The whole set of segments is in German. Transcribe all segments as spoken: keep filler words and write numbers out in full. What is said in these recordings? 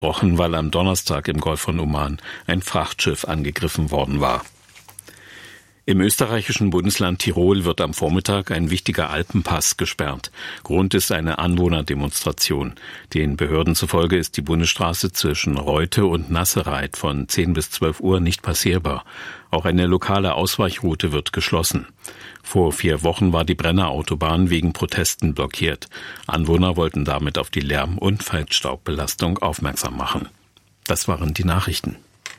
Wochen, weil am Donnerstag im Golf von Oman ein Frachtschiff angegriffen worden war. Im österreichischen Bundesland Tirol wird am Vormittag ein wichtiger Alpenpass gesperrt. Grund ist eine Anwohnerdemonstration. Den Behörden zufolge ist die Bundesstraße zwischen Reute und Nassereit von zehn bis zwölf Uhr nicht passierbar. Auch eine lokale Ausweichroute wird geschlossen. Vor vier Wochen war die Brenner Autobahn wegen Protesten blockiert. Anwohner wollten damit auf die Lärm- und Feinstaubbelastung aufmerksam machen. Das waren die Nachrichten.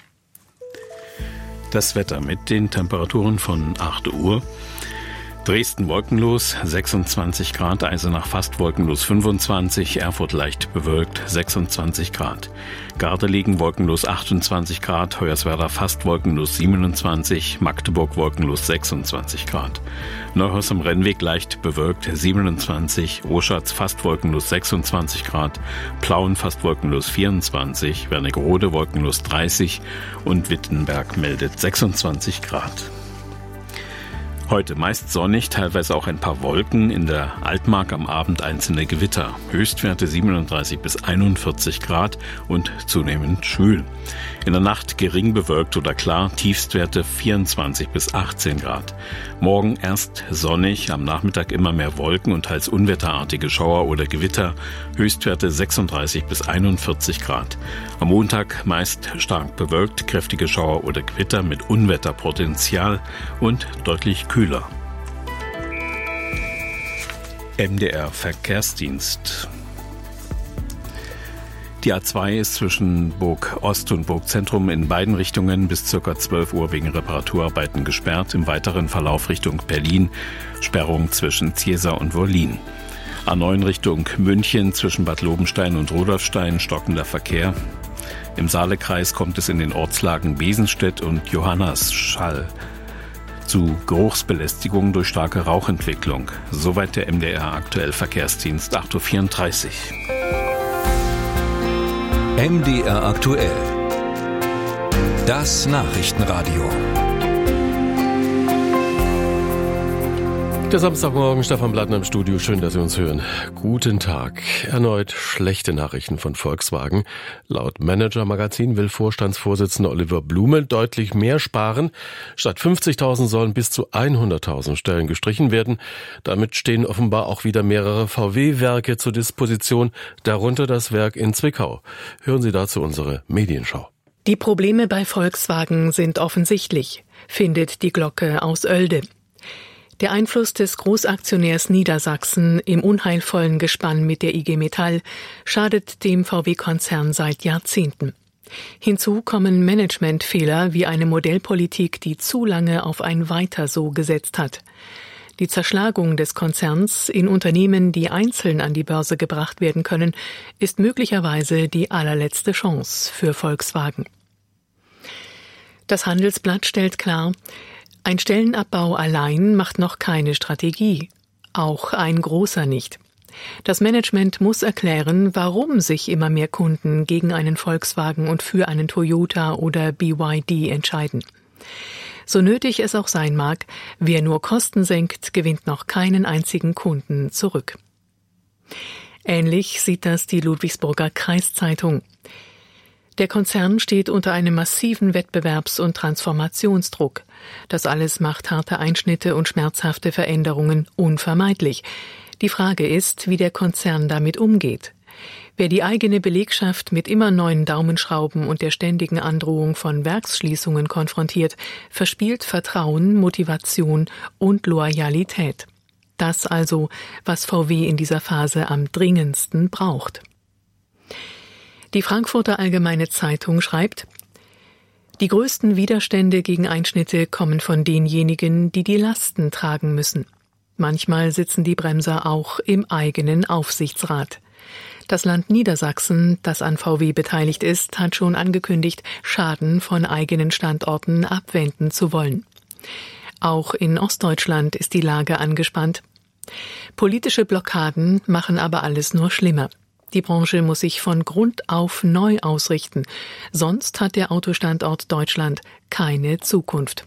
Das Wetter mit den Temperaturen von acht Uhr. Dresden wolkenlos, sechsundzwanzig Grad, Eisenach fast wolkenlos, fünfundzwanzig, Erfurt leicht bewölkt, sechsundzwanzig Grad. Gardelegen wolkenlos, achtundzwanzig Grad, Hoyerswerda fast wolkenlos, siebenundzwanzig, Magdeburg wolkenlos, sechsundzwanzig Grad. Neuhaus am Rennweg leicht bewölkt, siebenundzwanzig, Oschatz fast wolkenlos, sechsundzwanzig Grad, Plauen fast wolkenlos, vierundzwanzig, Wernigerode wolkenlos, dreißig und Wittenberg meldet sechsundzwanzig Grad. Heute meist sonnig, teilweise auch ein paar Wolken, in der Altmark am Abend einzelne Gewitter. Höchstwerte siebenunddreißig bis einundvierzig Grad und zunehmend schwül. In der Nacht gering bewölkt oder klar, Tiefstwerte vierundzwanzig bis achtzehn Grad. Morgen erst sonnig, am Nachmittag immer mehr Wolken und teils unwetterartige Schauer oder Gewitter. Höchstwerte sechsunddreißig bis einundvierzig Grad. Am Montag meist stark bewölkt, kräftige Schauer oder Gewitter mit Unwetterpotenzial und deutlich kühler. M D R Verkehrsdienst. Die A zwei ist zwischen Burg Ost und Burg Zentrum in beiden Richtungen bis ca. zwölf Uhr wegen Reparaturarbeiten gesperrt. Im weiteren Verlauf Richtung Berlin Sperrung zwischen Ziesar und Wollin. A neun Richtung München zwischen Bad Lobenstein und Rudolfstein stockender Verkehr. Im Saalekreis kommt es in den Ortslagen Besenstedt und Johannaschall zu Geruchsbelästigung durch starke Rauchentwicklung. Soweit der M D R aktuell Verkehrsdienst, acht Uhr vierunddreißig. M D R aktuell. Das Nachrichtenradio. Der Samstagmorgen, Stefan Blattner im Studio. Schön, dass Sie uns hören. Guten Tag. Erneut schlechte Nachrichten von Volkswagen. Laut Manager-Magazin will Vorstandsvorsitzender Oliver Blume deutlich mehr sparen. Statt fünfzigtausend sollen bis zu hunderttausend Stellen gestrichen werden. Damit stehen offenbar auch wieder mehrere V W-Werke zur Disposition, darunter das Werk in Zwickau. Hören Sie dazu unsere Medienschau. Die Probleme bei Volkswagen sind offensichtlich, findet die Glocke aus Oelde. Der Einfluss des Großaktionärs Niedersachsen im unheilvollen Gespann mit der I G Metall schadet dem V W-Konzern seit Jahrzehnten. Hinzu kommen Managementfehler wie eine Modellpolitik, die zu lange auf ein Weiter so gesetzt hat. Die Zerschlagung des Konzerns in Unternehmen, die einzeln an die Börse gebracht werden können, ist möglicherweise die allerletzte Chance für Volkswagen. Das Handelsblatt stellt klar, ein Stellenabbau allein macht noch keine Strategie, auch ein großer nicht. Das Management muss erklären, warum sich immer mehr Kunden gegen einen Volkswagen und für einen Toyota oder B Y D entscheiden. So nötig es auch sein mag, wer nur Kosten senkt, gewinnt noch keinen einzigen Kunden zurück. Ähnlich sieht das die Ludwigsburger Kreiszeitung. Der Konzern steht unter einem massiven Wettbewerbs- und Transformationsdruck. Das alles macht harte Einschnitte und schmerzhafte Veränderungen unvermeidlich. Die Frage ist, wie der Konzern damit umgeht. Wer die eigene Belegschaft mit immer neuen Daumenschrauben und der ständigen Androhung von Werksschließungen konfrontiert, verspielt Vertrauen, Motivation und Loyalität. Das also, was V W in dieser Phase am dringendsten braucht. Die Frankfurter Allgemeine Zeitung schreibt, die größten Widerstände gegen Einschnitte kommen von denjenigen, die die Lasten tragen müssen. Manchmal sitzen die Bremser auch im eigenen Aufsichtsrat. Das Land Niedersachsen, das an V W beteiligt ist, hat schon angekündigt, Schaden von eigenen Standorten abwenden zu wollen. Auch in Ostdeutschland ist die Lage angespannt. Politische Blockaden machen aber alles nur schlimmer. Die Branche muss sich von Grund auf neu ausrichten, sonst hat der Autostandort Deutschland keine Zukunft.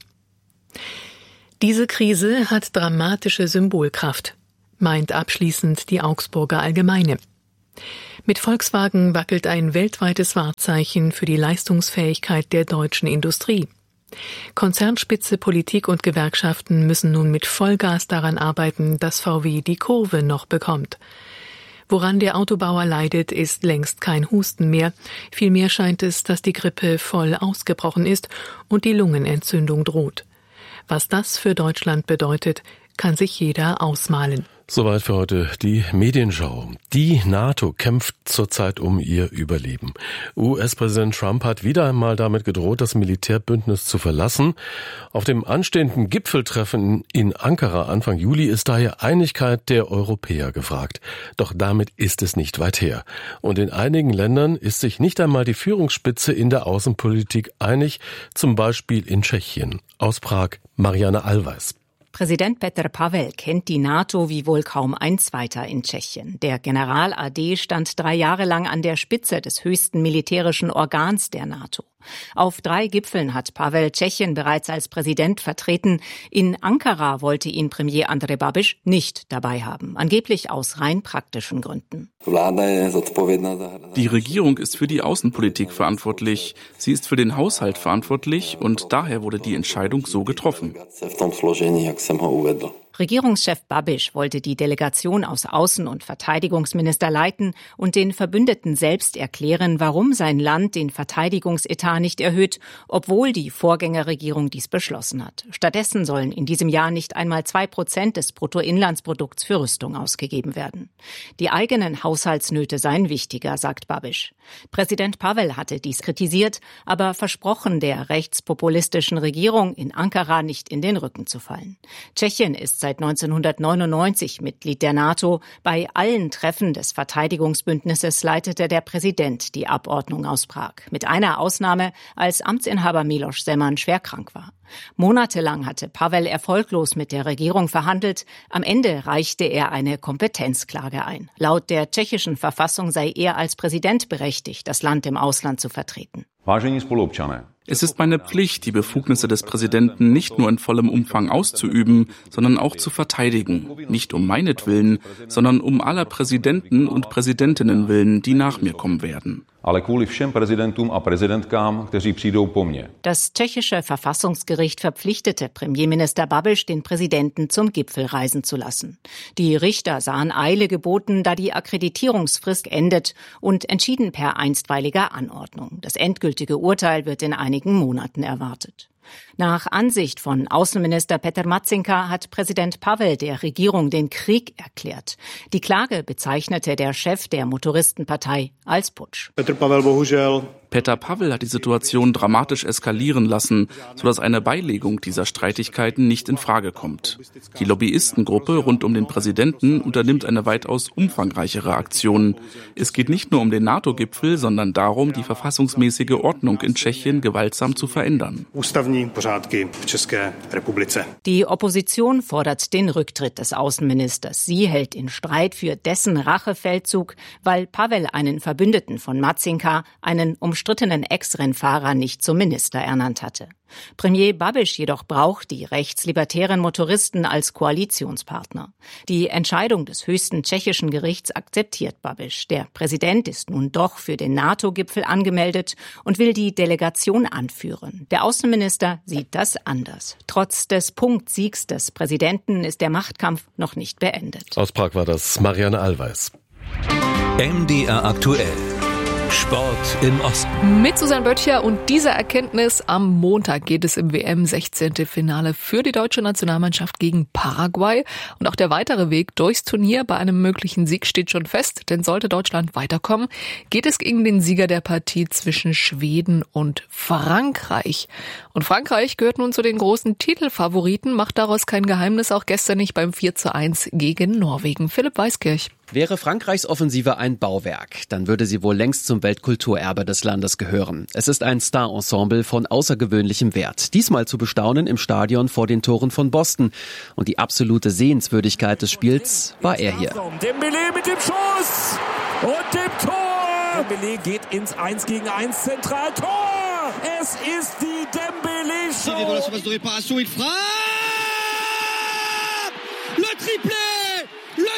Diese Krise hat dramatische Symbolkraft, meint abschließend die Augsburger Allgemeine. Mit Volkswagen wackelt ein weltweites Wahrzeichen für die Leistungsfähigkeit der deutschen Industrie. Konzernspitze, Politik und Gewerkschaften müssen nun mit Vollgas daran arbeiten, dass V W die Kurve noch bekommt. Woran der Autobauer leidet, ist längst kein Husten mehr. Vielmehr scheint es, dass die Grippe voll ausgebrochen ist und die Lungenentzündung droht. Was das für Deutschland bedeutet, kann sich jeder ausmalen. Soweit für heute die Medienschau. Die NATO kämpft zurzeit um ihr Überleben. U S-Präsident Trump hat wieder einmal damit gedroht, das Militärbündnis zu verlassen. Auf dem anstehenden Gipfeltreffen in Ankara Anfang Juli ist daher Einigkeit der Europäer gefragt. Doch damit ist es nicht weit her. Und in einigen Ländern ist sich nicht einmal die Führungsspitze in der Außenpolitik einig, zum Beispiel in Tschechien. Aus Prag, Marianne Allweis. Präsident Petr Pavel kennt die NATO wie wohl kaum ein Zweiter in Tschechien. Der General A D stand drei Jahre lang an der Spitze des höchsten militärischen Organs der NATO. Auf drei Gipfeln hat Pavel Tschechien bereits als Präsident vertreten. In Ankara wollte ihn Premier Andrej Babiš nicht dabei haben, angeblich aus rein praktischen Gründen. Die Regierung ist für die Außenpolitik verantwortlich. Sie ist für den Haushalt verantwortlich und daher wurde die Entscheidung so getroffen. Regierungschef Babiš wollte die Delegation aus Außen- und Verteidigungsminister leiten und den Verbündeten selbst erklären, warum sein Land den Verteidigungsetat nicht erhöht, obwohl die Vorgängerregierung dies beschlossen hat. Stattdessen sollen in diesem Jahr nicht einmal zwei Prozent des Bruttoinlandsprodukts für Rüstung ausgegeben werden. Die eigenen Haushaltsnöte seien wichtiger, sagt Babiš. Präsident Pavel hatte dies kritisiert, aber versprochen, der rechtspopulistischen Regierung in Ankara nicht in den Rücken zu fallen. Tschechien ist seit neunzehnhundertneunundneunzig Mitglied der NATO. Bei allen Treffen des Verteidigungsbündnisses leitete der Präsident die Abordnung aus Prag. Mit einer Ausnahme, als Amtsinhaber Miloš Zeman schwer krank war. Monatelang hatte Pavel erfolglos mit der Regierung verhandelt. Am Ende reichte er eine Kompetenzklage ein. Laut der tschechischen Verfassung sei er als Präsident berechtigt, das Land im Ausland zu vertreten. Es ist meine Pflicht, die Befugnisse des Präsidenten nicht nur in vollem Umfang auszuüben, sondern auch zu verteidigen. Nicht um meinetwillen, sondern um aller Präsidenten und Präsidentinnen willen, die nach mir kommen werden. Das tschechische Verfassungsgericht verpflichtete Premierminister Babiš, den Präsidenten zum Gipfel reisen zu lassen. Die Richter sahen Eile geboten, da die Akkreditierungsfrist endet, und entschieden per einstweiliger Anordnung. Das endgültige Urteil wird in einigen Monaten erwartet. Nach Ansicht von Außenminister Petr Matzinka hat Präsident Pavel der Regierung den Krieg erklärt. Die Klage bezeichnete der Chef der Motoristenpartei als Putsch. Petr Pavel hat die Situation dramatisch eskalieren lassen, sodass eine Beilegung dieser Streitigkeiten nicht in Frage kommt. Die Lobbyistengruppe rund um den Präsidenten unternimmt eine weitaus umfangreichere Aktion. Es geht nicht nur um den NATO-Gipfel, sondern darum, die verfassungsmäßige Ordnung in Tschechien gewaltsam zu verändern. Die Opposition fordert den Rücktritt des Außenministers. Sie hält in Streit für dessen Rachefeldzug, weil Pavel einen Verbündeten von Matzinka, einen umstrittenen Ex-Rennfahrer, nicht zum Minister ernannt hatte. Premier Babiš jedoch braucht die rechtslibertären Motoristen als Koalitionspartner. Die Entscheidung des höchsten tschechischen Gerichts akzeptiert Babiš. Der Präsident ist nun doch für den NATO-Gipfel angemeldet und will die Delegation anführen. Der Außenminister sieht das anders. Trotz des Punktsiegs des Präsidenten ist der Machtkampf noch nicht beendet. Aus Prag war das Marianne Allweis. M D R aktuell. Sport im Osten. Mit Susanne Böttcher und dieser Erkenntnis: Am Montag geht es im W M-sechzehnten Finale für die deutsche Nationalmannschaft gegen Paraguay. Und auch der weitere Weg durchs Turnier bei einem möglichen Sieg steht schon fest. Denn sollte Deutschland weiterkommen, geht es gegen den Sieger der Partie zwischen Schweden und Frankreich. Und Frankreich gehört nun zu den großen Titelfavoriten, macht daraus kein Geheimnis, auch gestern nicht beim vier zu eins gegen Norwegen. Philipp Weiskirch. Wäre Frankreichs Offensive ein Bauwerk, dann würde sie wohl längst zum Weltkulturerbe des Landes gehören. Es ist ein Star-Ensemble von außergewöhnlichem Wert. Diesmal zu bestaunen im Stadion vor den Toren von Boston. Und die absolute Sehenswürdigkeit des Spiels war er hier. Dembélé mit dem Schuss und dem Tor. Dembélé geht ins eins gegen eins Zentraltor. Es ist die Dembélé-Show. Le triplé! Le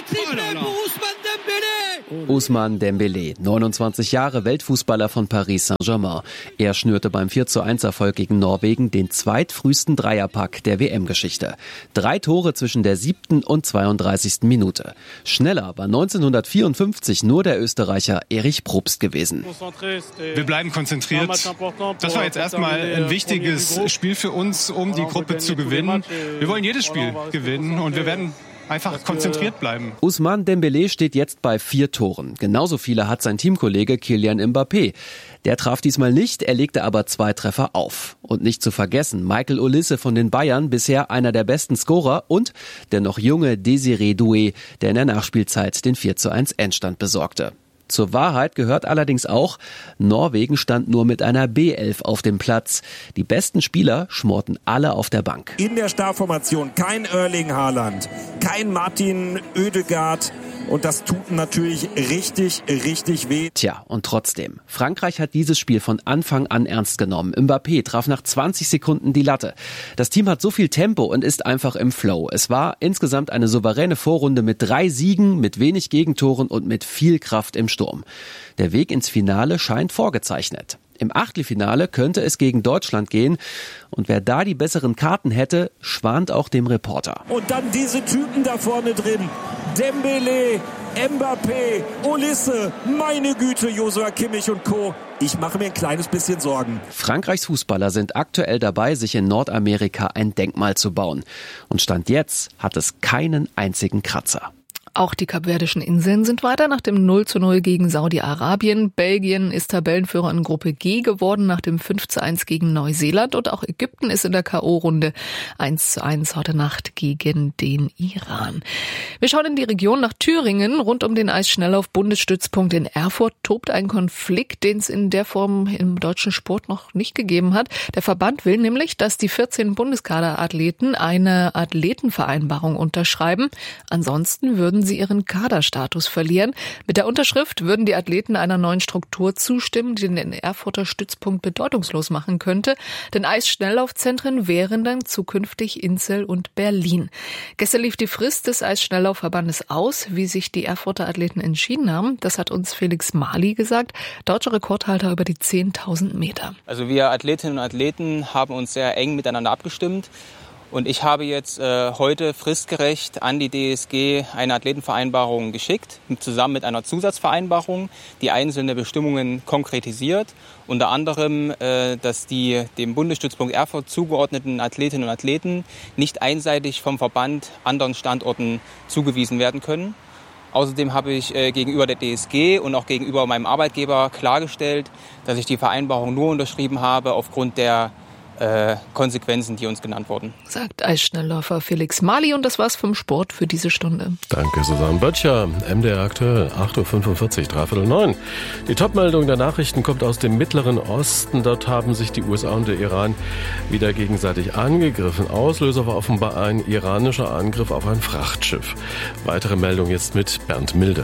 Ousmane Dembélé, neunundzwanzig Jahre, Weltfußballer von Paris Saint-Germain. Er schnürte beim vier zu eins Erfolg gegen Norwegen den zweitfrühesten Dreierpack der W M-Geschichte. Drei Tore zwischen der siebten und zweiunddreißigsten Minute. Schneller war neunzehnhundertvierundfünfzig nur der Österreicher Erich Probst gewesen. Wir bleiben konzentriert. Das war jetzt erstmal ein wichtiges Spiel für uns, um die Gruppe zu gewinnen. Wir wollen jedes Spiel gewinnen und wir werden einfach konzentriert bleiben. Ousmane Dembélé steht jetzt bei vier Toren. Genauso viele hat sein Teamkollege Kylian Mbappé. Der traf diesmal nicht, er legte aber zwei Treffer auf. Und nicht zu vergessen, Michael Olise von den Bayern, bisher einer der besten Scorer, und der noch junge Désiré Doué, der in der Nachspielzeit den vier zu eins Endstand besorgte. Zur Wahrheit gehört allerdings auch, Norwegen stand nur mit einer B elf auf dem Platz. Die besten Spieler schmorten alle auf der Bank. In der Startformation kein Erling Haaland, kein Martin Oedegaard. Und das tut natürlich richtig, richtig weh. Tja, und trotzdem. Frankreich hat dieses Spiel von Anfang an ernst genommen. Mbappé traf nach zwanzig Sekunden die Latte. Das Team hat so viel Tempo und ist einfach im Flow. Es war insgesamt eine souveräne Vorrunde mit drei Siegen, mit wenig Gegentoren und mit viel Kraft im Sturm. Der Weg ins Finale scheint vorgezeichnet. Im Achtelfinale könnte es gegen Deutschland gehen. Und wer da die besseren Karten hätte, schwant auch dem Reporter. Und dann diese Typen da vorne drin. Dembélé, Mbappé, Olise, meine Güte, Joshua Kimmich und Co. Ich mache mir ein kleines bisschen Sorgen. Frankreichs Fußballer sind aktuell dabei, sich in Nordamerika ein Denkmal zu bauen. Und Stand jetzt hat es keinen einzigen Kratzer. Auch die Kapverdischen Inseln sind weiter nach dem null zu null gegen Saudi-Arabien. Belgien ist Tabellenführer in Gruppe G geworden nach dem fünf zu eins gegen Neuseeland. Und auch Ägypten ist in der K O-Runde eins zu eins heute Nacht gegen den Iran. Wir schauen in die Region nach Thüringen. Rund um den Eisschnelllauf-Bundesstützpunkt in Erfurt tobt ein Konflikt, den es in der Form im deutschen Sport noch nicht gegeben hat. Der Verband will nämlich, dass die vierzehn Bundeskaderathleten eine Athletenvereinbarung unterschreiben. Ansonsten würden sie ihren Kaderstatus verlieren. Mit der Unterschrift würden die Athleten einer neuen Struktur zustimmen, die den Erfurter Stützpunkt bedeutungslos machen könnte. Denn Eisschnelllaufzentren wären dann zukünftig Inzell und Berlin. Gestern lief die Frist des Eisschnelllaufverbandes aus, wie sich die Erfurter Athleten entschieden haben. Das hat uns Felix Mali gesagt, deutscher Rekordhalter über die zehntausend Meter. Also wir Athletinnen und Athleten haben uns sehr eng miteinander abgestimmt. Und ich habe jetzt äh, heute fristgerecht an die D S G eine Athletenvereinbarung geschickt, zusammen mit einer Zusatzvereinbarung, die einzelne Bestimmungen konkretisiert. Unter anderem, äh, dass die dem Bundesstützpunkt Erfurt zugeordneten Athletinnen und Athleten nicht einseitig vom Verband anderen Standorten zugewiesen werden können. Außerdem habe ich äh, gegenüber der D S G und auch gegenüber meinem Arbeitgeber klargestellt, dass ich die Vereinbarung nur unterschrieben habe aufgrund der Äh, Konsequenzen, die uns genannt wurden. Sagt Eisschnellläufer Felix Mali, und das war's vom Sport für diese Stunde. Danke, Susanne Böttcher. M D R aktuell, acht Uhr fünfundvierzig, dreiviertel neun. Die Topmeldung der Nachrichten kommt aus dem Mittleren Osten. Dort haben sich die U S A und der Iran wieder gegenseitig angegriffen. Auslöser war offenbar ein iranischer Angriff auf ein Frachtschiff. Weitere Meldung jetzt mit Bernd Milde.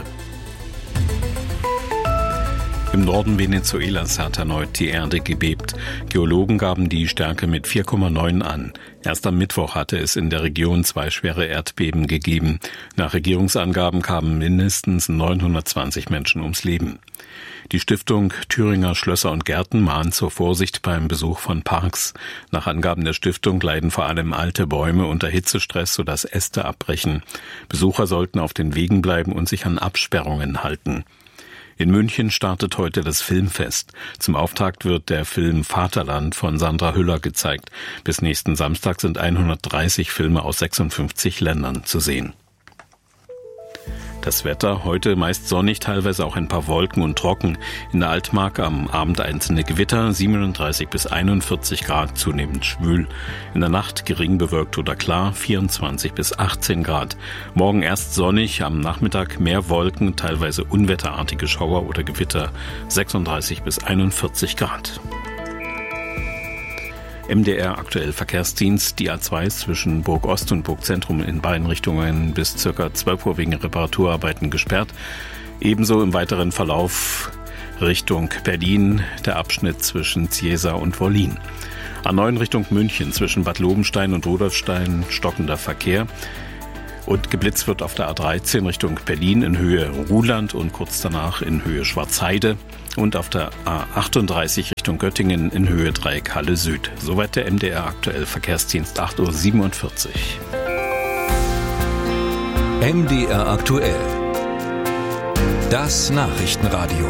Im Norden Venezuelas hat erneut die Erde gebebt. Geologen gaben die Stärke mit vier Komma neun an. Erst am Mittwoch hatte es in der Region zwei schwere Erdbeben gegeben. Nach Regierungsangaben kamen mindestens neunhundertzwanzig Menschen ums Leben. Die Stiftung Thüringer Schlösser und Gärten mahnt zur Vorsicht beim Besuch von Parks. Nach Angaben der Stiftung leiden vor allem alte Bäume unter Hitzestress, sodass Äste abbrechen. Besucher sollten auf den Wegen bleiben und sich an Absperrungen halten. In München startet heute das Filmfest. Zum Auftakt wird der Film Vaterland von Sandra Hüller gezeigt. Bis nächsten Samstag sind hundertdreißig Filme aus sechsundfünfzig Ländern zu sehen. Das Wetter heute meist sonnig, teilweise auch ein paar Wolken und trocken. In der Altmark am Abend einzelne Gewitter, siebenunddreißig bis einundvierzig Grad, zunehmend schwül. In der Nacht gering bewölkt oder klar, vierundzwanzig bis achtzehn Grad. Morgen erst sonnig, am Nachmittag mehr Wolken, teilweise unwetterartige Schauer oder Gewitter, sechsunddreißig bis einundvierzig Grad. M D R aktuell Verkehrsdienst, die A zwei zwischen Burg Ost und Burg Zentrum in beiden Richtungen bis circa zwölf Uhr wegen Reparaturarbeiten gesperrt. Ebenso im weiteren Verlauf Richtung Berlin der Abschnitt zwischen Ziesa und Wollin. A neun Richtung München zwischen Bad Lobenstein und Rudolfstein stockender Verkehr. Und geblitzt wird auf der A dreizehn Richtung Berlin in Höhe Ruhland und kurz danach in Höhe Schwarzheide. Und auf der A achtunddreißig Richtung Göttingen in Höhe Dreieck Halle Süd. Soweit der M D R aktuell Verkehrsdienst acht Uhr siebenundvierzig. M D R aktuell. Das Nachrichtenradio.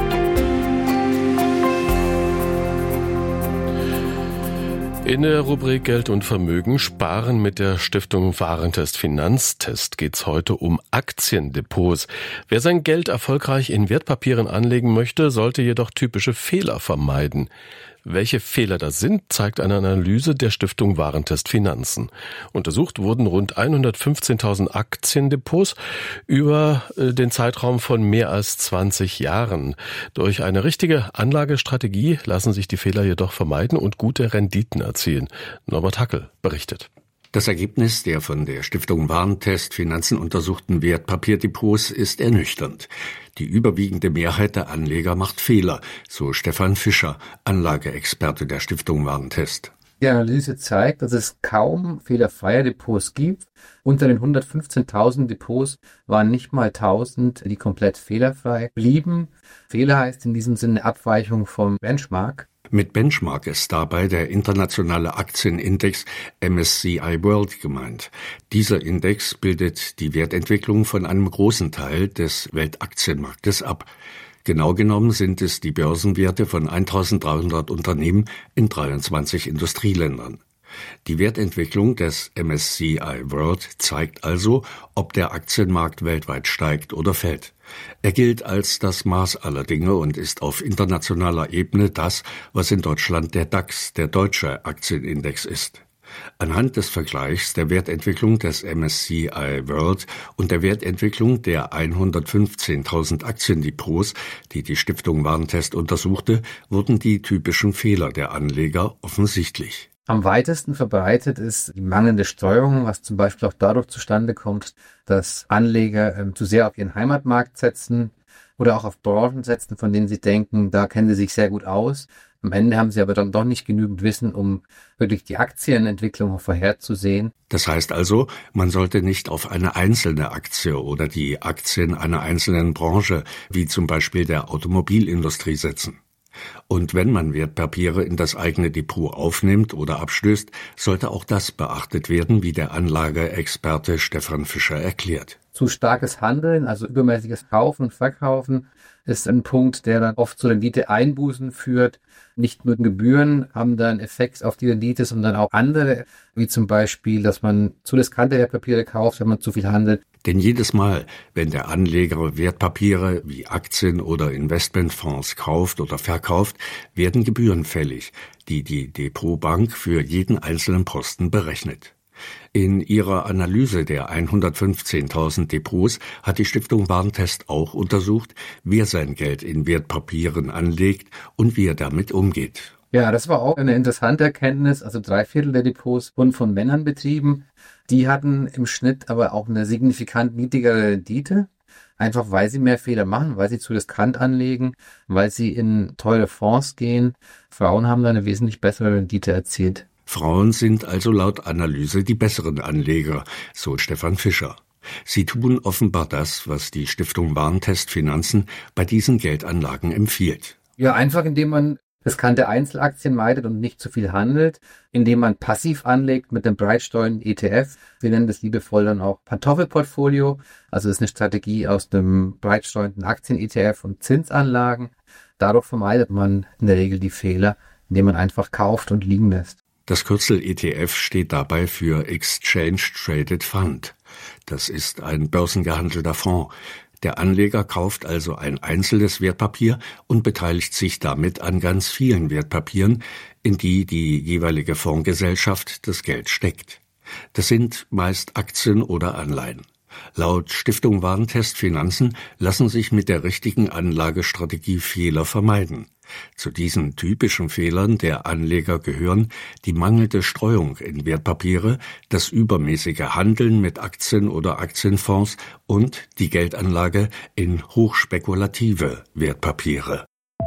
In der Rubrik Geld und Vermögen sparen mit der Stiftung Warentest Finanztest geht's heute um Aktiendepots. Wer sein Geld erfolgreich in Wertpapieren anlegen möchte, sollte jedoch typische Fehler vermeiden. Welche Fehler das sind, zeigt eine Analyse der Stiftung Warentest Finanzen. Untersucht wurden rund hundertfünfzehntausend Aktiendepots über den Zeitraum von mehr als zwanzig Jahren. Durch eine richtige Anlagestrategie lassen sich die Fehler jedoch vermeiden und gute Renditen erzielen. Norbert Hackel berichtet. Das Ergebnis der von der Stiftung Warentest Finanzen untersuchten Wertpapierdepots ist ernüchternd. Die überwiegende Mehrheit der Anleger macht Fehler, so Stefan Fischer, Anlageexperte der Stiftung Warentest. Die Analyse zeigt, dass es kaum fehlerfreie Depots gibt. Unter den hundertfünfzehntausend Depots waren nicht mal tausend, die komplett fehlerfrei blieben. Fehler heißt in diesem Sinne Abweichung vom Benchmark. Mit Benchmark ist dabei der internationale Aktienindex M S C I World gemeint. Dieser Index bildet die Wertentwicklung von einem großen Teil des Weltaktienmarktes ab. Genau genommen sind es die Börsenwerte von eintausenddreihundert Unternehmen in dreiundzwanzig Industrieländern. Die Wertentwicklung des M S C I World zeigt also, ob der Aktienmarkt weltweit steigt oder fällt. Er gilt als das Maß aller Dinge und ist auf internationaler Ebene das, was in Deutschland der DAX, der deutsche Aktienindex, ist. Anhand des Vergleichs der Wertentwicklung des M S C I World und der Wertentwicklung der hundertfünfzehntausend Aktiendepots, die die Stiftung Warentest untersuchte, wurden die typischen Fehler der Anleger offensichtlich. Am weitesten verbreitet ist die mangelnde Steuerung, was zum Beispiel auch dadurch zustande kommt, dass Anleger ähm, zu sehr auf ihren Heimatmarkt setzen oder auch auf Branchen setzen, von denen sie denken, da kennen sie sich sehr gut aus. Am Ende haben sie aber dann doch nicht genügend Wissen, um wirklich die Aktienentwicklung vorherzusehen. Das heißt also, man sollte nicht auf eine einzelne Aktie oder die Aktien einer einzelnen Branche, wie zum Beispiel der Automobilindustrie, setzen. Und wenn man Wertpapiere in das eigene Depot aufnimmt oder abstößt, sollte auch das beachtet werden, wie der Anlageexperte Stefan Fischer erklärt. Zu starkes Handeln, also übermäßiges Kaufen und Verkaufen, ist ein Punkt, der dann oft zu Rendite-Einbußen führt. Nicht nur Gebühren haben da einen Effekt auf die Rendite, sondern auch andere, wie zum Beispiel, dass man zu riskante Wertpapiere kauft, wenn man zu viel handelt. Denn jedes Mal, wenn der Anleger Wertpapiere wie Aktien oder Investmentfonds kauft oder verkauft, werden Gebühren fällig, die die Depotbank für jeden einzelnen Posten berechnet. In ihrer Analyse der hundertfünfzehntausend Depots hat die Stiftung Warentest auch untersucht, wer sein Geld in Wertpapieren anlegt und wie er damit umgeht. Ja, das war auch eine interessante Erkenntnis. Also drei Viertel der Depots wurden von Männern betrieben. Die hatten im Schnitt aber auch eine signifikant niedrigere Rendite. Einfach weil sie mehr Fehler machen, weil sie zu riskant anlegen, weil sie in teure Fonds gehen. Frauen haben da eine wesentlich bessere Rendite erzielt. Frauen sind also laut Analyse die besseren Anleger, so Stefan Fischer. Sie tun offenbar das, was die Stiftung Warentest Finanzen bei diesen Geldanlagen empfiehlt. Ja, einfach indem man riskante Einzelaktien meidet und nicht zu viel handelt, indem man passiv anlegt mit dem breitstreuen E T F. Wir nennen das liebevoll dann auch Pantoffelportfolio. Also das ist eine Strategie aus dem breitstreuenden Aktien-E T F und Zinsanlagen. Dadurch vermeidet man in der Regel die Fehler, indem man einfach kauft und liegen lässt. Das Kürzel E T F steht dabei für Exchange Traded Fund. Das ist ein börsengehandelter Fonds. Der Anleger kauft also ein einzelnes Wertpapier und beteiligt sich damit an ganz vielen Wertpapieren, in die die jeweilige Fondsgesellschaft das Geld steckt. Das sind meist Aktien oder Anleihen. Laut Stiftung Warentest Finanzen lassen sich mit der richtigen Anlagestrategie Fehler vermeiden. Zu diesen typischen Fehlern der Anleger gehören die mangelnde Streuung in Wertpapiere, das übermäßige Handeln mit Aktien oder Aktienfonds und die Geldanlage in hochspekulative Wertpapiere.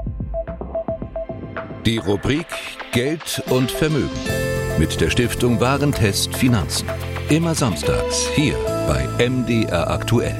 Die Rubrik Geld und Vermögen mit der Stiftung Warentest Finanzen. Immer samstags hier bei M D R aktuell.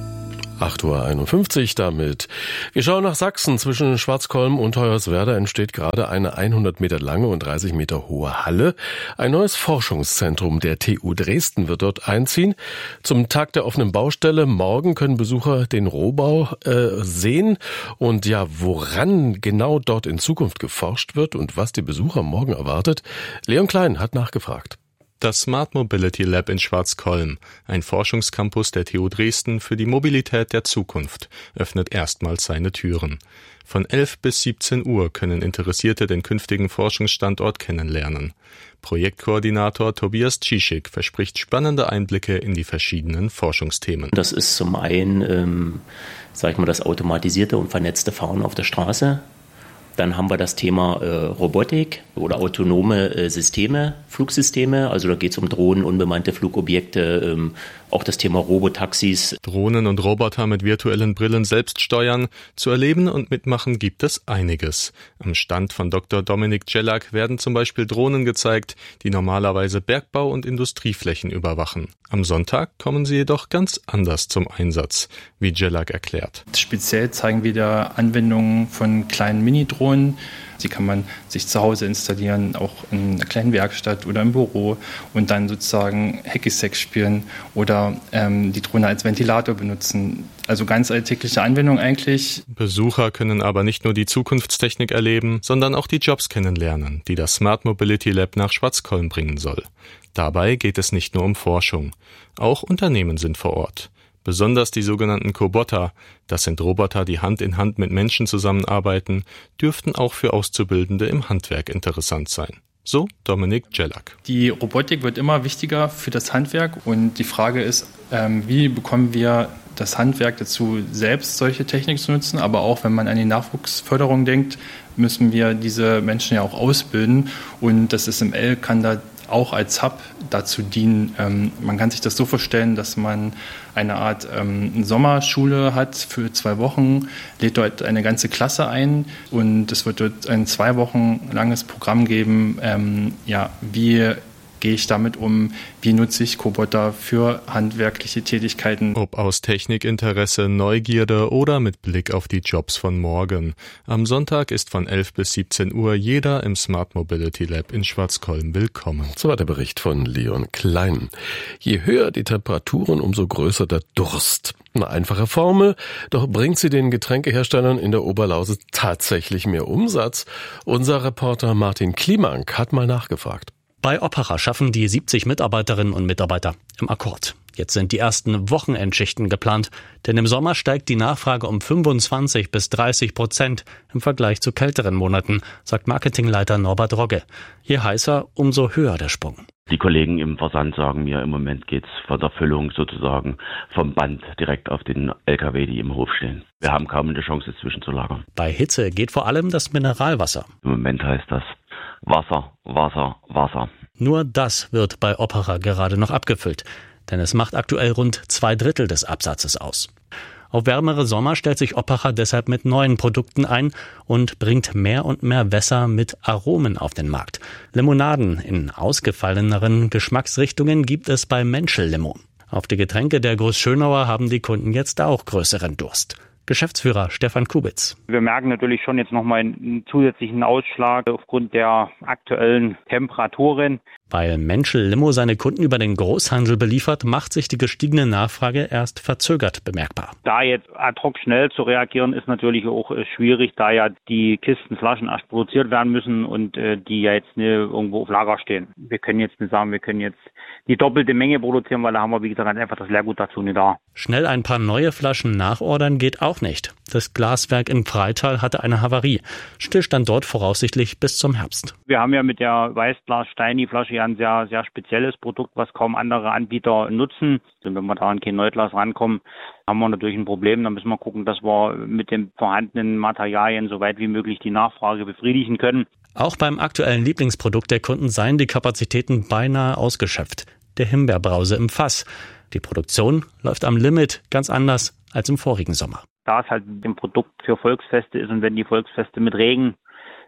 acht Uhr einundfünfzig damit. Wir schauen nach Sachsen. Zwischen Schwarzkolm und Hoyerswerda entsteht gerade eine hundert Meter lange und dreißig Meter hohe Halle. Ein neues Forschungszentrum der T U Dresden wird dort einziehen. Zum Tag der offenen Baustelle morgen können Besucher den Rohbau äh, sehen. Und ja, woran genau dort in Zukunft geforscht wird und was die Besucher morgen erwartet, Leon Klein hat nachgefragt. Das Smart Mobility Lab in Schwarzkolm, ein Forschungscampus der T U Dresden für die Mobilität der Zukunft, öffnet erstmals seine Türen. Von elf bis siebzehn Uhr können Interessierte den künftigen Forschungsstandort kennenlernen. Projektkoordinator Tobias Cischik verspricht spannende Einblicke in die verschiedenen Forschungsthemen. Das ist zum einen, ähm, sag ich mal, das automatisierte und vernetzte Fahren auf der Straße. Dann haben wir das Thema äh, Robotik oder autonome äh, Systeme, Flugsysteme. Also da geht es um Drohnen, unbemannte Flugobjekte, ähm, auch das Thema Robotaxis. Drohnen und Roboter mit virtuellen Brillen selbst steuern. Zu erleben und mitmachen gibt es einiges. Am Stand von Doktor Dominik Jellak werden zum Beispiel Drohnen gezeigt, die normalerweise Bergbau- und Industrieflächen überwachen. Am Sonntag kommen sie jedoch ganz anders zum Einsatz, wie Jellak erklärt. Speziell zeigen wir da Anwendungen von kleinen Mini-Drohnen. Die kann man sich zu Hause installieren, auch in einer kleinen Werkstatt oder im Büro und dann sozusagen Hacky-Sack spielen oder ähm, die Drohne als Ventilator benutzen. Also ganz alltägliche Anwendung eigentlich. Besucher können aber nicht nur die Zukunftstechnik erleben, sondern auch die Jobs kennenlernen, die das Smart Mobility Lab nach Schwarzkolm bringen soll. Dabei geht es nicht nur um Forschung. Auch Unternehmen sind vor Ort. Besonders die sogenannten Coboter, das sind Roboter, die Hand in Hand mit Menschen zusammenarbeiten, dürften auch für Auszubildende im Handwerk interessant sein. So Dominik Jellak. Die Robotik wird immer wichtiger für das Handwerk und die Frage ist, ähm, wie bekommen wir das Handwerk dazu, selbst solche Technik zu nutzen, aber auch wenn man an die Nachwuchsförderung denkt, müssen wir diese Menschen ja auch ausbilden und das S M L kann da auch als Hub dazu dienen. Ähm, man kann sich das so vorstellen, dass man eine Art ähm, Sommerschule hat für zwei Wochen, lädt dort eine ganze Klasse ein und es wird dort ein zwei Wochen langes Programm geben, ähm, ja, wie gehe ich damit um, wie nutze ich Coboter für handwerkliche Tätigkeiten. Ob aus Technikinteresse, Neugierde oder mit Blick auf die Jobs von morgen. Am Sonntag ist von elf bis siebzehn Uhr jeder im Smart Mobility Lab in Schwarzkolm willkommen. So war der Bericht von Leon Klein. Je höher die Temperaturen, umso größer der Durst. Eine einfache Formel, doch bringt sie den Getränkeherstellern in der Oberlausitz tatsächlich mehr Umsatz? Unser Reporter Martin Klimank hat mal nachgefragt. Bei Opera schaffen die siebzig Mitarbeiterinnen und Mitarbeiter im Akkord. Jetzt sind die ersten Wochenendschichten geplant, denn im Sommer steigt die Nachfrage um fünfundzwanzig bis dreißig Prozent im Vergleich zu kälteren Monaten, sagt Marketingleiter Norbert Rogge. Je heißer, umso höher der Sprung. Die Kollegen im Versand sagen mir, im Moment geht's von der Füllung sozusagen vom Band direkt auf den L K W, die im Hof stehen. Wir haben kaum eine Chance, es zwischenzulagern. Bei Hitze geht vor allem das Mineralwasser. Im Moment heißt das Wasser, Wasser, Wasser. Nur das wird bei Opera gerade noch abgefüllt, denn es macht aktuell rund zwei Drittel des Absatzes aus. Auf wärmere Sommer stellt sich Opera deshalb mit neuen Produkten ein und bringt mehr und mehr Wässer mit Aromen auf den Markt. Limonaden in ausgefalleneren Geschmacksrichtungen gibt es bei Menschel Limo. Auf die Getränke der Großschönauer haben die Kunden jetzt auch größeren Durst. Geschäftsführer Stefan Kubitz. Wir merken natürlich schon jetzt nochmal einen zusätzlichen Ausschlag aufgrund der aktuellen Temperaturen. Weil Menschel Limo seine Kunden über den Großhandel beliefert, macht sich die gestiegene Nachfrage erst verzögert bemerkbar. Da jetzt ad hoc schnell zu reagieren, ist natürlich auch schwierig, da ja die Kisten, Flaschen erst produziert werden müssen und äh, die ja jetzt nicht irgendwo auf Lager stehen. Wir können jetzt nicht sagen, wir können jetzt die doppelte Menge produzieren, weil da haben wir, wie gesagt, einfach das Leergut dazu nicht da. Schnell ein paar neue Flaschen nachordern geht auch nicht. Das Glaswerk in Freital hatte eine Havarie. Stillstand dort voraussichtlich bis zum Herbst. Wir haben ja mit der Weißglas-Steini-Flasche ja ein sehr, sehr spezielles Produkt, was kaum andere Anbieter nutzen. Und wenn wir da an kein Neuglas rankommen, haben wir natürlich ein Problem. Dann müssen wir gucken, dass wir mit den vorhandenen Materialien so weit wie möglich die Nachfrage befriedigen können. Auch beim aktuellen Lieblingsprodukt der Kunden seien die Kapazitäten beinahe ausgeschöpft. Der Himbeerbrause im Fass. Die Produktion läuft am Limit, ganz anders als im vorigen Sommer. Da es halt ein Produkt für Volksfeste ist und wenn die Volksfeste mit Regen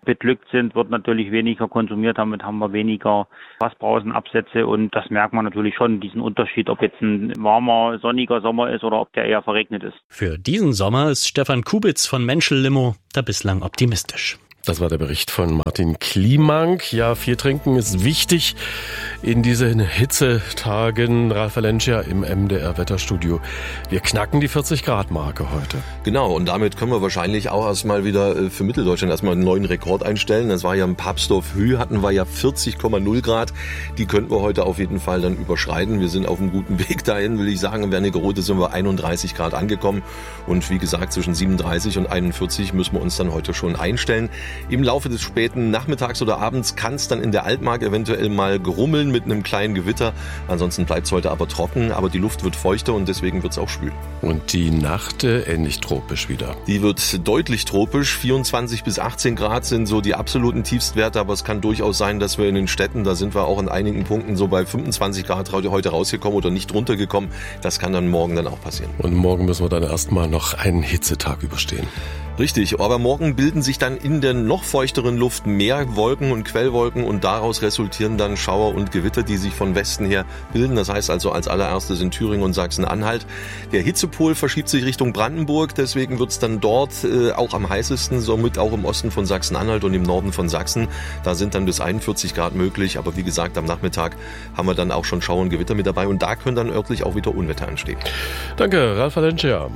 beglückt sind, wird natürlich weniger konsumiert. Damit haben wir weniger Fassbrausenabsätze und das merkt man natürlich schon, diesen Unterschied, ob jetzt ein warmer, sonniger Sommer ist oder ob der eher verregnet ist. Für diesen Sommer ist Stefan Kubitz von Menschel Limo da bislang optimistisch. Das war der Bericht von Martin Kliemank. Ja, viel trinken ist wichtig in diesen Hitzetagen. Ralf Valencia im M D R-Wetterstudio. Wir knacken die vierzig-Grad-Marke heute. Genau, und damit können wir wahrscheinlich auch erstmal wieder für Mitteldeutschland erstmal einen neuen Rekord einstellen. Das war ja im Papsdorf Hü, hatten wir ja vierzig Komma null Grad. Die könnten wir heute auf jeden Fall dann überschreiten. Wir sind auf einem guten Weg dahin, will ich sagen. In Wernigerode sind wir einunddreißig Grad angekommen. Und wie gesagt, zwischen siebenunddreißig und einundvierzig müssen wir uns dann heute schon einstellen. Im Laufe des späten Nachmittags oder Abends kann es dann in der Altmark eventuell mal grummeln mit einem kleinen Gewitter. Ansonsten bleibt es heute aber trocken, aber die Luft wird feuchter und deswegen wird es auch schwül. Und die Nacht äh, ähnlich tropisch wieder. Die wird deutlich tropisch. vierundzwanzig bis achtzehn Grad sind so die absoluten Tiefstwerte, aber es kann durchaus sein, dass wir in den Städten, da sind wir auch in einigen Punkten so bei fünfundzwanzig Grad heute rausgekommen oder nicht runtergekommen. Das kann dann morgen dann auch passieren. Und morgen müssen wir dann erstmal noch einen Hitzetag überstehen. Richtig, aber morgen bilden sich dann in der noch feuchteren Luft mehr Wolken und Quellwolken und daraus resultieren dann Schauer und Gewitter, die sich von Westen her bilden. Das heißt also als allererstes in Thüringen und Sachsen-Anhalt. Der Hitzepol verschiebt sich Richtung Brandenburg, deswegen wird es dann dort äh, auch am heißesten, somit auch im Osten von Sachsen-Anhalt und im Norden von Sachsen. Da sind dann bis einundvierzig Grad möglich, aber wie gesagt, am Nachmittag haben wir dann auch schon Schauer und Gewitter mit dabei und da können dann örtlich auch wieder Unwetter anstehen. Danke, Ralf Valencia.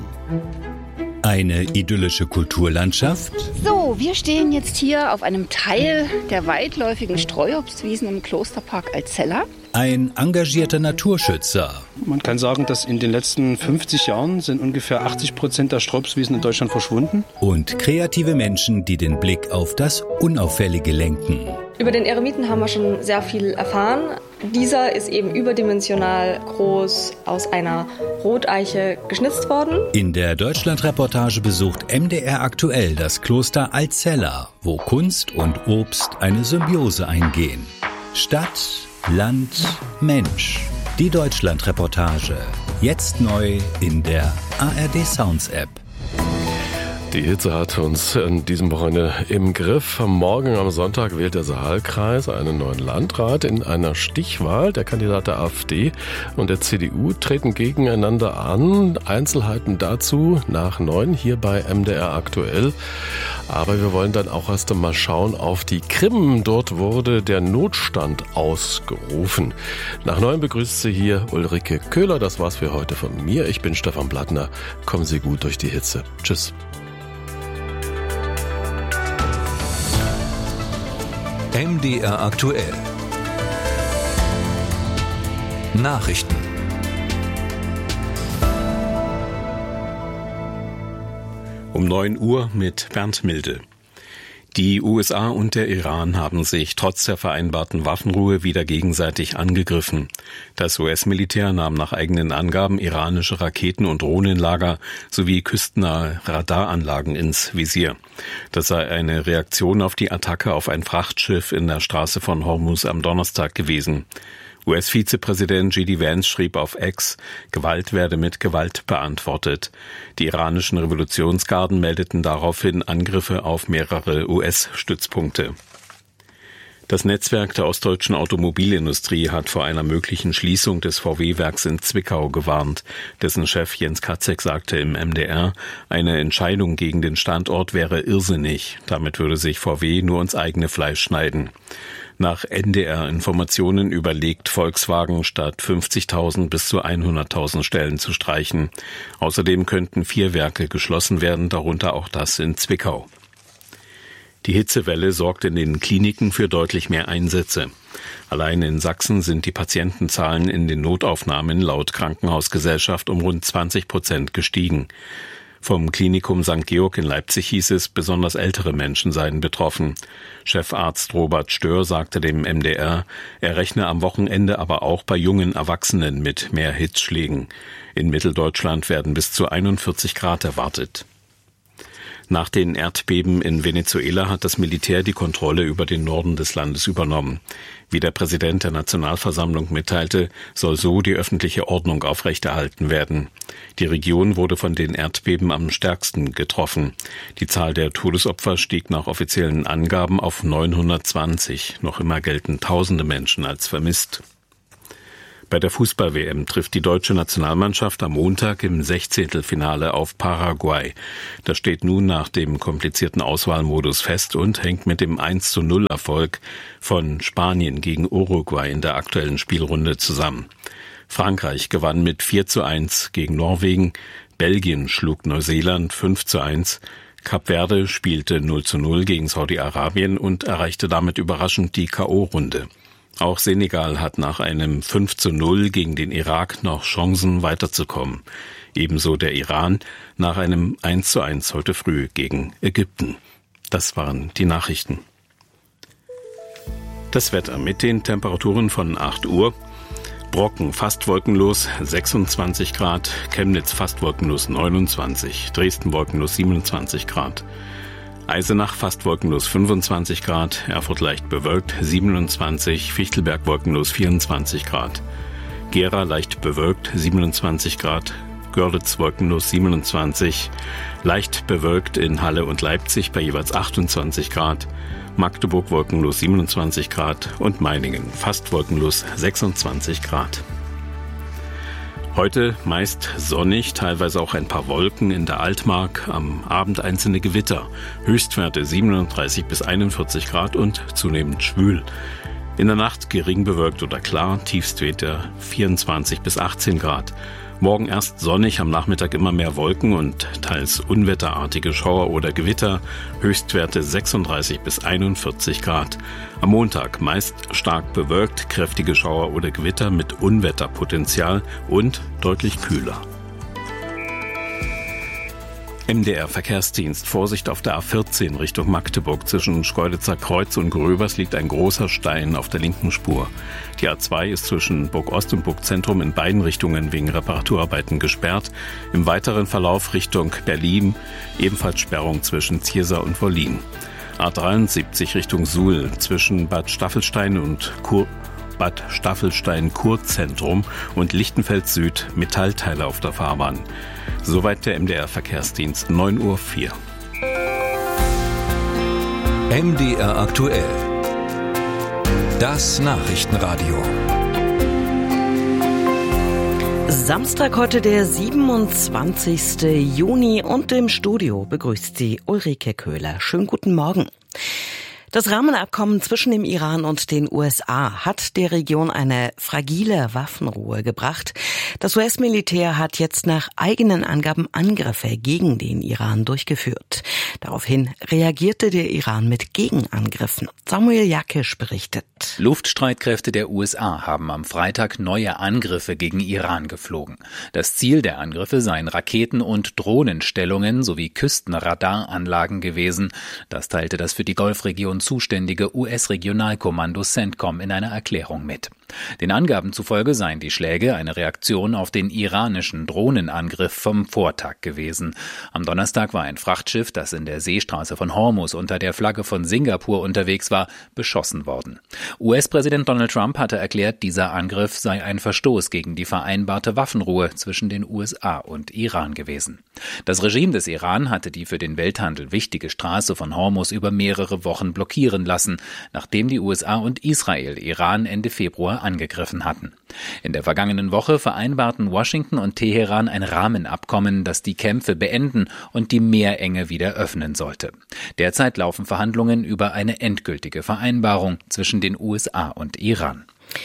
Eine idyllische Kulturlandschaft? So, wir stehen jetzt hier auf einem Teil der weitläufigen Streuobstwiesen im Klosterpark Alzella. Ein engagierter Naturschützer. Man kann sagen, dass in den letzten fünfzig Jahren sind ungefähr achtzig Prozent der Streuobstwiesen in Deutschland verschwunden. Und kreative Menschen, die den Blick auf das Unauffällige lenken. Über den Eremiten haben wir schon sehr viel erfahren. Dieser ist eben überdimensional groß aus einer Roteiche geschnitzt worden. In der Deutschlandreportage besucht M D R aktuell das Kloster Alzella, wo Kunst und Obst eine Symbiose eingehen. Stadt, Land, Mensch. Die Deutschlandreportage. Jetzt neu in der A R D Sounds App. Die Hitze hat uns in diesem Wochenende im Griff. Morgen am Sonntag wählt der Saalkreis einen neuen Landrat. In einer Stichwahl der Kandidat der AfD und der C D U treten gegeneinander an. Einzelheiten dazu nach neun hier bei M D R aktuell. Aber wir wollen dann auch erst einmal schauen auf die Krim. Dort wurde der Notstand ausgerufen. Nach neun begrüßt Sie hier Ulrike Köhler. Das war's für heute von mir. Ich bin Stefan Blattner. Kommen Sie gut durch die Hitze. Tschüss. M D R aktuell. Nachrichten. Um neun Uhr mit Bernd Milde. Die U S A und der Iran haben sich trotz der vereinbarten Waffenruhe wieder gegenseitig angegriffen. Das U S-Militär nahm nach eigenen Angaben iranische Raketen- und Drohnenlager sowie küstennahe Radaranlagen ins Visier. Das sei eine Reaktion auf die Attacke auf ein Frachtschiff in der Straße von Hormuz am Donnerstag gewesen. U S-Vizepräsident J D Vance schrieb auf X, Gewalt werde mit Gewalt beantwortet. Die iranischen Revolutionsgarden meldeten daraufhin Angriffe auf mehrere U S-Stützpunkte. Das Netzwerk der ostdeutschen Automobilindustrie hat vor einer möglichen Schließung des V W-Werks in Zwickau gewarnt. Dessen Chef Jens Katzek sagte im M D R, eine Entscheidung gegen den Standort wäre irrsinnig. Damit würde sich V W nur ins eigene Fleisch schneiden. Nach N D R-Informationen überlegt Volkswagen, statt fünfzigtausend bis zu hunderttausend Stellen zu streichen. Außerdem könnten vier Werke geschlossen werden, darunter auch das in Zwickau. Die Hitzewelle sorgt in den Kliniken für deutlich mehr Einsätze. Allein in Sachsen sind die Patientenzahlen in den Notaufnahmen laut Krankenhausgesellschaft um rund zwanzig Prozent gestiegen. Vom Klinikum Sankt Georg in Leipzig hieß es, besonders ältere Menschen seien betroffen. Chefarzt Robert Stör sagte dem M D R, er rechne am Wochenende aber auch bei jungen Erwachsenen mit mehr Hitzschlägen. In Mitteldeutschland werden bis zu einundvierzig Grad erwartet. Nach den Erdbeben in Venezuela hat das Militär die Kontrolle über den Norden des Landes übernommen. Wie der Präsident der Nationalversammlung mitteilte, soll so die öffentliche Ordnung aufrechterhalten werden. Die Region wurde von den Erdbeben am stärksten getroffen. Die Zahl der Todesopfer stieg nach offiziellen Angaben auf neunhundertzwanzig. Noch immer gelten tausende Menschen als vermisst. Bei der Fußball-W M trifft die deutsche Nationalmannschaft am Montag im Sechzehntelfinale auf Paraguay. Das steht nun nach dem komplizierten Auswahlmodus fest und hängt mit dem eins zu null Erfolg von Spanien gegen Uruguay in der aktuellen Spielrunde zusammen. Frankreich gewann mit vier zu eins gegen Norwegen, Belgien schlug Neuseeland fünf zu eins, Kap Verde spielte null zu null gegen Saudi-Arabien und erreichte damit überraschend die K O-Runde. Auch Senegal hat nach einem fünf zu null gegen den Irak noch Chancen weiterzukommen. Ebenso der Iran nach einem eins zu eins heute früh gegen Ägypten. Das waren die Nachrichten. Das Wetter mit den Temperaturen von acht Uhr. Brocken fast wolkenlos sechsundzwanzig Grad, Chemnitz fast wolkenlos neunundzwanzig, Dresden wolkenlos siebenundzwanzig Grad. Eisenach fast wolkenlos fünfundzwanzig Grad, Erfurt leicht bewölkt siebenundzwanzig, Fichtelberg wolkenlos vierundzwanzig Grad. Gera leicht bewölkt siebenundzwanzig Grad, Görlitz wolkenlos siebenundzwanzig, leicht bewölkt in Halle und Leipzig bei jeweils achtundzwanzig Grad, Magdeburg wolkenlos siebenundzwanzig Grad und Meiningen fast wolkenlos sechsundzwanzig Grad. Heute meist sonnig, teilweise auch ein paar Wolken in der Altmark, am Abend einzelne Gewitter. Höchstwerte siebenunddreißig bis einundvierzig Grad und zunehmend schwül. In der Nacht gering bewölkt oder klar, Tiefstwerte vierundzwanzig bis achtzehn Grad. Morgen erst sonnig, am Nachmittag immer mehr Wolken und teils unwetterartige Schauer oder Gewitter, Höchstwerte sechsunddreißig bis einundvierzig Grad. Am Montag meist stark bewölkt, kräftige Schauer oder Gewitter mit Unwetterpotenzial und deutlich kühler. M D R Verkehrsdienst. Vorsicht auf der A vierzehn Richtung Magdeburg. Zwischen Schkeuditzer Kreuz und Gröbers liegt ein großer Stein auf der linken Spur. Die A zwei ist zwischen Burg Ost und Burg Zentrum in beiden Richtungen wegen Reparaturarbeiten gesperrt. Im weiteren Verlauf Richtung Berlin ebenfalls Sperrung zwischen Ziersar und Wollin. A dreiundsiebzig Richtung Suhl zwischen Bad Staffelstein und Kur Bad Staffelstein-Kurzentrum und Lichtenfeld Süd Metallteile auf der Fahrbahn. Soweit der M D R Verkehrsdienst, neun Uhr vier. M D R aktuell. Das Nachrichtenradio. Samstag heute der siebenundzwanzigste Juni und im Studio begrüßt Sie Ulrike Köhler. Schönen guten Morgen. Das Rahmenabkommen zwischen dem Iran und den U S A hat der Region eine fragile Waffenruhe gebracht. Das U S-Militär hat jetzt nach eigenen Angaben Angriffe gegen den Iran durchgeführt. Daraufhin reagierte der Iran mit Gegenangriffen. Samuel Jakisch berichtet. Luftstreitkräfte der U S A haben am Freitag neue Angriffe gegen Iran geflogen. Das Ziel der Angriffe seien Raketen- und Drohnenstellungen sowie Küstenradaranlagen gewesen. Das teilte das für die Golfregion zuständige U S-Regionalkommando CENTCOM in einer Erklärung mit. Den Angaben zufolge seien die Schläge eine Reaktion auf den iranischen Drohnenangriff vom Vortag gewesen. Am Donnerstag war ein Frachtschiff, das in der Seestraße von Hormuz unter der Flagge von Singapur unterwegs war, beschossen worden. U S-Präsident Donald Trump hatte erklärt, dieser Angriff sei ein Verstoß gegen die vereinbarte Waffenruhe zwischen den U S A und Iran gewesen. Das Regime des Iran hatte die für den Welthandel wichtige Straße von Hormuz über mehrere Wochen blockieren lassen, nachdem die U S A und Israel Iran Ende Februar angegriffen hatten. In der vergangenen Woche vereinbarten Washington und Teheran ein Rahmenabkommen, das die Kämpfe beenden und die Meerenge wieder öffnen sollte. Derzeit laufen Verhandlungen über eine endgültige Vereinbarung zwischen den U S A und Iran.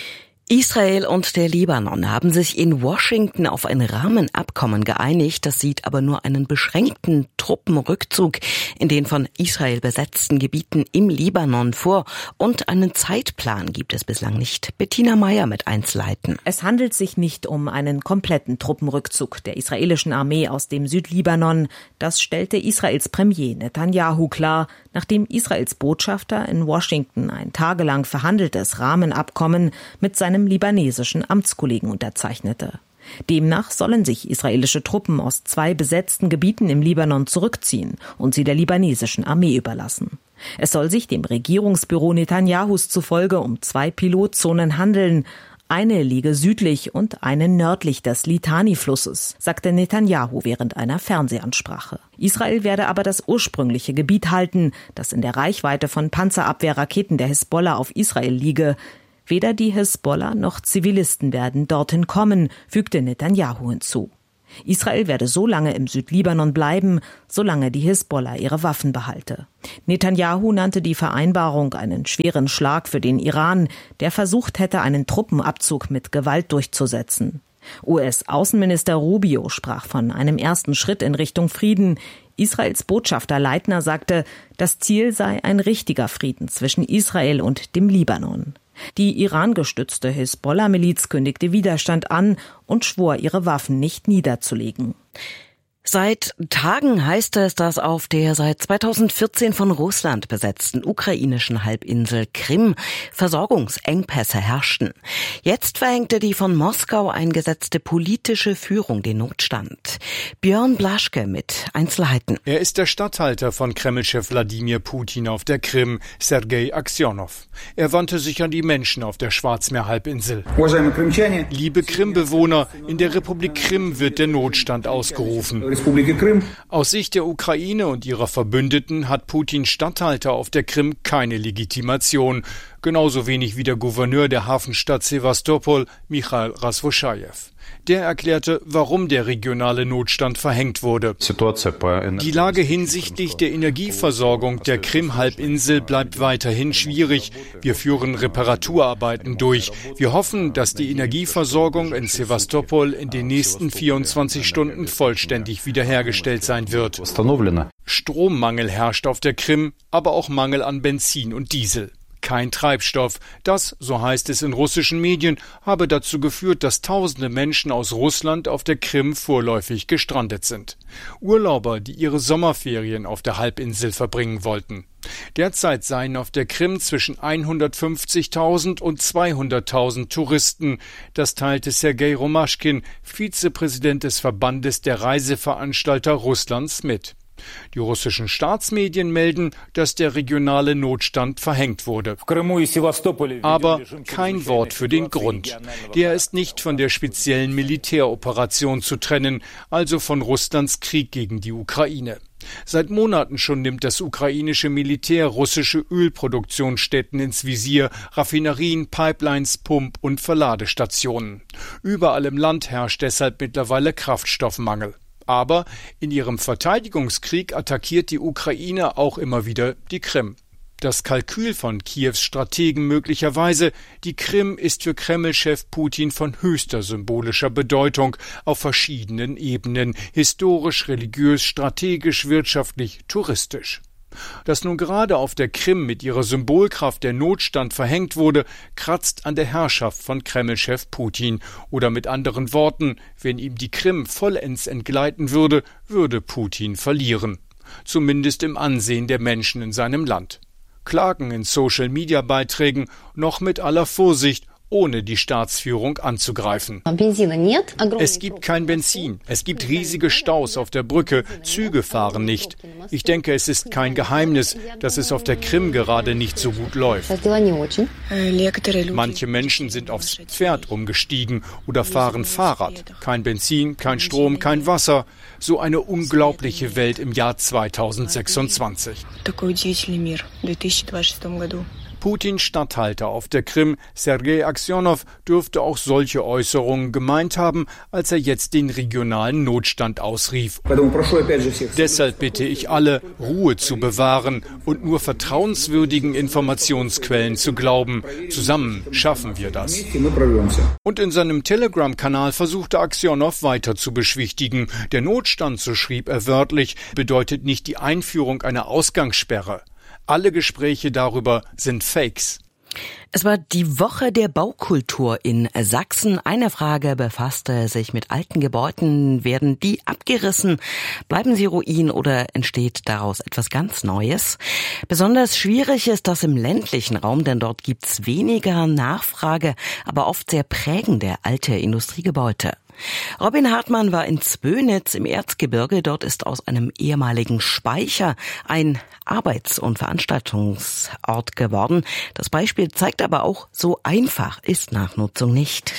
Israel und der Libanon haben sich in Washington auf ein Rahmenabkommen geeinigt. Das sieht aber nur einen beschränkten Truppenrückzug in den von Israel besetzten Gebieten im Libanon vor. Und einen Zeitplan gibt es bislang nicht. Bettina Meyer mit Einzelheiten. Es handelt sich nicht um einen kompletten Truppenrückzug der israelischen Armee aus dem Südlibanon. Das stellte Israels Premier Netanyahu klar, nachdem Israels Botschafter in Washington ein tagelang verhandeltes Rahmenabkommen mit seinem libanesischen Amtskollegen unterzeichnete. Demnach sollen sich israelische Truppen aus zwei besetzten Gebieten im Libanon zurückziehen und sie der libanesischen Armee überlassen. Es soll sich dem Regierungsbüro Netanyahus zufolge um zwei Pilotzonen handeln. Eine liege südlich und eine nördlich des Litani-Flusses, sagte Netanyahu während einer Fernsehansprache. Israel werde aber das ursprüngliche Gebiet halten, das in der Reichweite von Panzerabwehrraketen der Hisbollah auf Israel liege. Weder die Hisbollah noch Zivilisten werden dorthin kommen, fügte Netanyahu hinzu. Israel werde so lange im Südlibanon bleiben, solange die Hisbollah ihre Waffen behalte. Netanyahu nannte die Vereinbarung einen schweren Schlag für den Iran, der versucht hätte, einen Truppenabzug mit Gewalt durchzusetzen. U S-Außenminister Rubio sprach von einem ersten Schritt in Richtung Frieden. Israels Botschafter Leitner sagte, das Ziel sei ein richtiger Frieden zwischen Israel und dem Libanon. Die Iran-gestützte Hisbollah-Miliz kündigte Widerstand an und schwor, ihre Waffen nicht niederzulegen. Seit Tagen heißt es, dass auf der seit zweitausendvierzehn von Russland besetzten ukrainischen Halbinsel Krim Versorgungsengpässe herrschten. Jetzt verhängte die von Moskau eingesetzte politische Führung den Notstand. Björn Blaschke mit Einzelheiten. Er ist der Statthalter von Kremlchef Wladimir Putin auf der Krim, Sergei Aksionow. Er wandte sich an die Menschen auf der Schwarzmeerhalbinsel. Liebe Krimbewohner, in der Republik Krim wird der Notstand ausgerufen. Aus Sicht der Ukraine und ihrer Verbündeten hat Putins Statthalter auf der Krim keine Legitimation, genauso wenig wie der Gouverneur der Hafenstadt Sewastopol, Michail Rasvoschajew. Der erklärte, warum der regionale Notstand verhängt wurde. Die Lage hinsichtlich der Energieversorgung der Krim-Halbinsel bleibt weiterhin schwierig. Wir führen Reparaturarbeiten durch. Wir hoffen, dass die Energieversorgung in Sewastopol in den nächsten vierundzwanzig Stunden vollständig wiederhergestellt sein wird. Strommangel herrscht auf der Krim, aber auch Mangel an Benzin und Diesel. Kein Treibstoff. Das, so heißt es in russischen Medien, habe dazu geführt, dass tausende Menschen aus Russland auf der Krim vorläufig gestrandet sind. Urlauber, die ihre Sommerferien auf der Halbinsel verbringen wollten. Derzeit seien auf der Krim zwischen hundertfünfzigtausend und zweihunderttausend Touristen. Das teilte Sergei Romaschkin, Vizepräsident des Verbandes der Reiseveranstalter Russlands, mit. Die russischen Staatsmedien melden, dass der regionale Notstand verhängt wurde. Aber kein Wort für den Grund. Der ist nicht von der speziellen Militäroperation zu trennen, also von Russlands Krieg gegen die Ukraine. Seit Monaten schon nimmt das ukrainische Militär russische Ölproduktionsstätten ins Visier, Raffinerien, Pipelines, Pump- und Verladestationen. Überall im Land herrscht deshalb mittlerweile Kraftstoffmangel. Aber in ihrem Verteidigungskrieg attackiert die Ukraine auch immer wieder die Krim. Das Kalkül von Kiews Strategen möglicherweise, die Krim ist für Kremlchef Putin von höchster symbolischer Bedeutung auf verschiedenen Ebenen, historisch, religiös, strategisch, wirtschaftlich, touristisch. Dass nun gerade auf der Krim mit ihrer Symbolkraft der Notstand verhängt wurde, kratzt an der Herrschaft von Kremlchef Putin. Oder mit anderen Worten, wenn ihm die Krim vollends entgleiten würde, würde Putin verlieren. Zumindest im Ansehen der Menschen in seinem Land. Klagen in Social-Media-Beiträgen, noch mit aller Vorsicht, ohne die Staatsführung anzugreifen. Es gibt kein Benzin, es gibt riesige Staus auf der Brücke, Züge fahren nicht. Ich denke, es ist kein Geheimnis, dass es auf der Krim gerade nicht so gut läuft. Manche Menschen sind aufs Pferd umgestiegen oder fahren Fahrrad. Kein Benzin, kein Strom, kein Wasser. So eine unglaubliche Welt im Jahr zweitausendsechsundzwanzig. Putins Statthalter auf der Krim, Sergei Aksionow, dürfte auch solche Äußerungen gemeint haben, als er jetzt den regionalen Notstand ausrief. Deshalb bitte ich alle, Ruhe zu bewahren und nur vertrauenswürdigen Informationsquellen zu glauben. Zusammen schaffen wir das. Und in seinem Telegram-Kanal versuchte Aksionow weiter zu beschwichtigen. Der Notstand, so schrieb er wörtlich, bedeutet nicht die Einführung einer Ausgangssperre. Alle Gespräche darüber sind Fakes. Es war die Woche der Baukultur in Sachsen. Eine Frage befasste sich mit alten Gebäuden. Werden die abgerissen? Bleiben sie Ruin oder entsteht daraus etwas ganz Neues? Besonders schwierig ist das im ländlichen Raum, denn dort gibt's weniger Nachfrage, aber oft sehr prägende alte Industriegebäude. Robin Hartmann war in Zwönitz im Erzgebirge. Dort ist aus einem ehemaligen Speicher ein Arbeits- und Veranstaltungsort geworden. Das Beispiel zeigt aber auch, so einfach ist Nachnutzung nicht.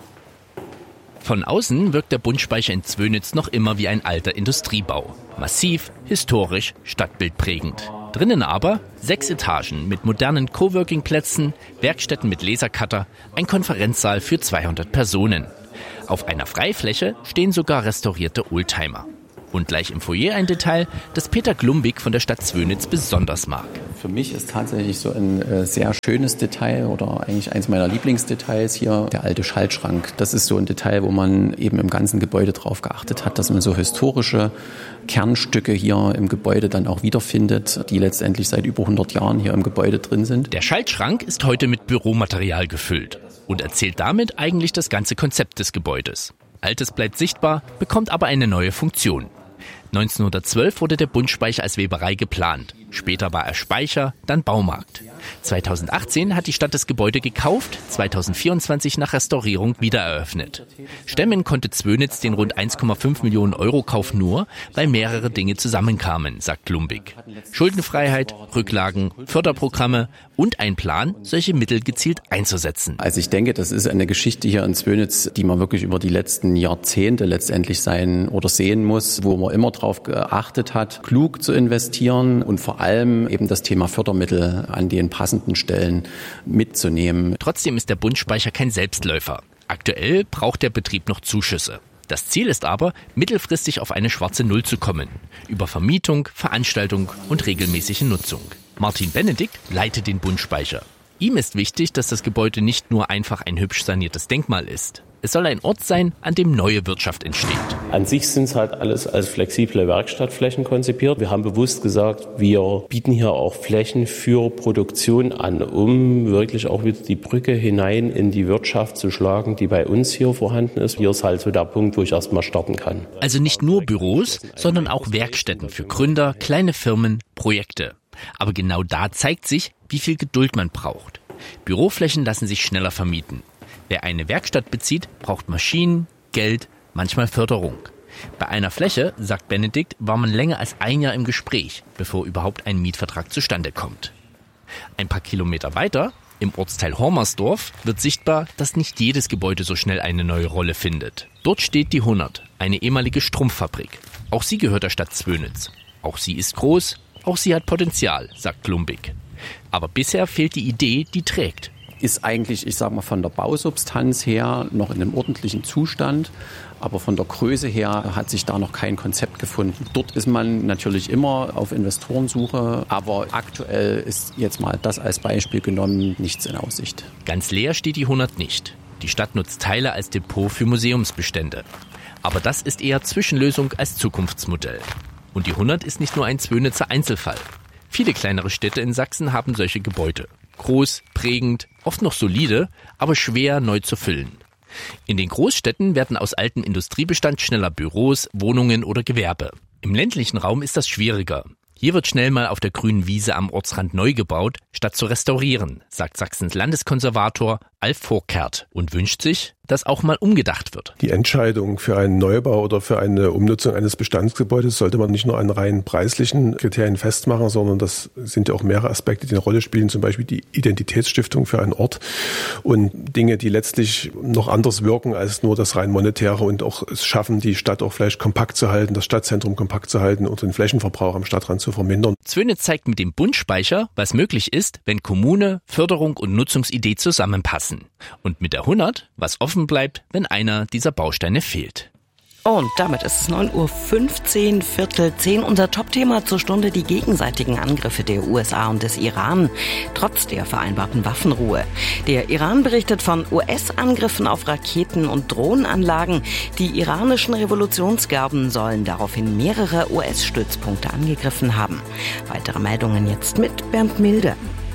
Von außen wirkt der Bundspeicher in Zwönitz noch immer wie ein alter Industriebau. Massiv, historisch, stadtbildprägend. Drinnen aber sechs Etagen mit modernen Coworking-Plätzen, Werkstätten mit Lasercutter, ein Konferenzsaal für zweihundert Personen. Auf einer Freifläche stehen sogar restaurierte Oldtimer. Und gleich im Foyer ein Detail, das Peter Glumbig von der Stadt Zwönitz besonders mag. Für mich ist tatsächlich so ein äh, sehr schönes Detail oder eigentlich eins meiner Lieblingsdetails hier der alte Schaltschrank. Das ist so ein Detail, wo man eben im ganzen Gebäude drauf geachtet hat, dass man so historische Kernstücke hier im Gebäude dann auch wiederfindet, die letztendlich seit über hundert Jahren hier im Gebäude drin sind. Der Schaltschrank ist heute mit Büromaterial gefüllt und erzählt damit eigentlich das ganze Konzept des Gebäudes. Altes bleibt sichtbar, bekommt aber eine neue Funktion. neunzehnhundertzwölf wurde der Bundspeicher als Weberei geplant. Später war er Speicher, dann Baumarkt. zweitausendachtzehn hat die Stadt das Gebäude gekauft, zweitausendvierundzwanzig nach Restaurierung wieder eröffnet. Stemmen konnte Zwönitz den rund eins Komma fünf Millionen Euro Kauf nur, weil mehrere Dinge zusammenkamen, sagt Glumbig. Schuldenfreiheit, Rücklagen, Förderprogramme und ein Plan, solche Mittel gezielt einzusetzen. Also ich denke, das ist eine Geschichte hier in Zwönitz, die man wirklich über die letzten Jahrzehnte letztendlich sein oder sehen muss, wo man immer darauf geachtet hat, klug zu investieren und vor allem eben das Thema Fördermittel an den passenden Stellen mitzunehmen. Trotzdem ist der Bundspeicher kein Selbstläufer. Aktuell braucht der Betrieb noch Zuschüsse. Das Ziel ist aber, mittelfristig auf eine schwarze Null zu kommen. Über Vermietung, Veranstaltung und regelmäßige Nutzung. Martin Benedikt leitet den Bundspeicher. Ihm ist wichtig, dass das Gebäude nicht nur einfach ein hübsch saniertes Denkmal ist. Es soll ein Ort sein, an dem neue Wirtschaft entsteht. An sich sind es halt alles als flexible Werkstattflächen konzipiert. Wir haben bewusst gesagt, wir bieten hier auch Flächen für Produktion an, um wirklich auch wieder die Brücke hinein in die Wirtschaft zu schlagen, die bei uns hier vorhanden ist. Hier ist halt so der Punkt, wo ich erstmal starten kann. Also nicht nur Büros, sondern auch Werkstätten für Gründer, kleine Firmen, Projekte. Aber genau da zeigt sich, wie viel Geduld man braucht. Büroflächen lassen sich schneller vermieten. Wer eine Werkstatt bezieht, braucht Maschinen, Geld, manchmal Förderung. Bei einer Fläche, sagt Benedikt, war man länger als ein Jahr im Gespräch, bevor überhaupt ein Mietvertrag zustande kommt. Ein paar Kilometer weiter, im Ortsteil Hormersdorf, wird sichtbar, dass nicht jedes Gebäude so schnell eine neue Rolle findet. Dort steht die hundert, eine ehemalige Strumpffabrik. Auch sie gehört der Stadt Zwönitz. Auch sie ist groß, auch sie hat Potenzial, sagt Glumbig. Aber bisher fehlt die Idee, die trägt. Ist eigentlich, ich sage mal, von der Bausubstanz her noch in einem ordentlichen Zustand. Aber von der Größe her hat sich da noch kein Konzept gefunden. Dort ist man natürlich immer auf Investorensuche. Aber aktuell ist jetzt mal das als Beispiel genommen nichts in Aussicht. Ganz leer steht die hundert nicht. Die Stadt nutzt Teile als Depot für Museumsbestände. Aber das ist eher Zwischenlösung als Zukunftsmodell. Und die hundert ist nicht nur ein Zwönitzer Einzelfall. Viele kleinere Städte in Sachsen haben solche Gebäude. Groß, prägend, oft noch solide, aber schwer neu zu füllen. In den Großstädten werden aus altem Industriebestand schneller Büros, Wohnungen oder Gewerbe. Im ländlichen Raum ist das schwieriger. Hier wird schnell mal auf der grünen Wiese am Ortsrand neu gebaut, statt zu restaurieren, sagt Sachsens Landeskonservator Alf Vorkert und wünscht sich, dass auch mal umgedacht wird. Die Entscheidung für einen Neubau oder für eine Umnutzung eines Bestandsgebäudes sollte man nicht nur an rein preislichen Kriterien festmachen, sondern das sind ja auch mehrere Aspekte, die eine Rolle spielen, zum Beispiel die Identitätsstiftung für einen Ort und Dinge, die letztlich noch anders wirken als nur das rein monetäre und auch es schaffen, die Stadt auch vielleicht kompakt zu halten, das Stadtzentrum kompakt zu halten und den Flächenverbrauch am Stadtrand zu vermindern. Zwönitz zeigt mit dem Bundspeicher, was möglich ist, wenn Kommune, Förderung und Nutzungsidee zusammenpassen. Und mit der hundert, was offen bleibt, wenn einer dieser Bausteine fehlt. Und damit ist es neun Uhr fünfzehn, Viertel zehn. Unser Topthema zur Stunde: die gegenseitigen Angriffe der U S A und des Iran, trotz der vereinbarten Waffenruhe. Der Iran berichtet von U S-Angriffen auf Raketen- und Drohnenanlagen. Die iranischen Revolutionsgarden sollen daraufhin mehrere U S-Stützpunkte angegriffen haben. Weitere Meldungen jetzt mit Bernd Milde.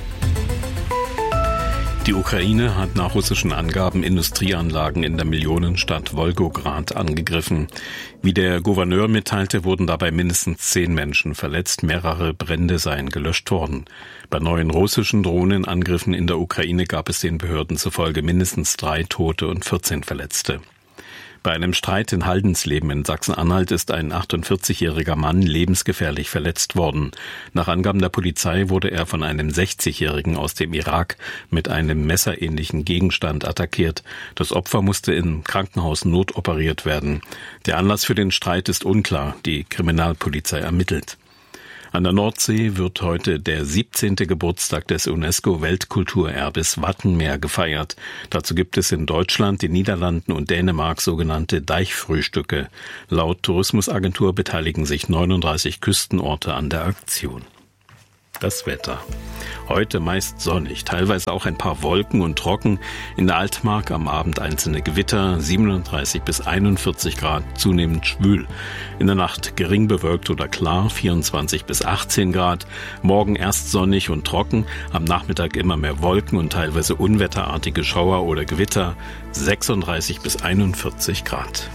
Die Ukraine hat nach russischen Angaben Industrieanlagen in der Millionenstadt Wolgograd angegriffen. Wie der Gouverneur mitteilte, wurden dabei mindestens zehn Menschen verletzt, mehrere Brände seien gelöscht worden. Bei neuen russischen Drohnenangriffen in der Ukraine gab es den Behörden zufolge mindestens drei Tote und vierzehn Verletzte. Bei einem Streit in Haldensleben in Sachsen-Anhalt ist ein achtundvierzigjähriger Mann lebensgefährlich verletzt worden. Nach Angaben der Polizei wurde er von einem sechzigjährigen aus dem Irak mit einem messerähnlichen Gegenstand attackiert. Das Opfer musste im Krankenhaus notoperiert werden. Der Anlass für den Streit ist unklar. Die Kriminalpolizei ermittelt. An der Nordsee wird heute der siebzehnte Geburtstag des UNESCO-Weltkulturerbes Wattenmeer gefeiert. Dazu gibt es in Deutschland, den Niederlanden und Dänemark sogenannte Deichfrühstücke. Laut Tourismusagentur beteiligen sich neununddreißig Küstenorte an der Aktion. Das Wetter. Heute meist sonnig, teilweise auch ein paar Wolken und trocken. In der Altmark am Abend einzelne Gewitter, siebenunddreißig bis einundvierzig Grad, zunehmend schwül. In der Nacht gering bewölkt oder klar, vierundzwanzig bis achtzehn Grad. Morgen erst sonnig und trocken, am Nachmittag immer mehr Wolken und teilweise unwetterartige Schauer oder Gewitter, sechsunddreißig bis einundvierzig Grad.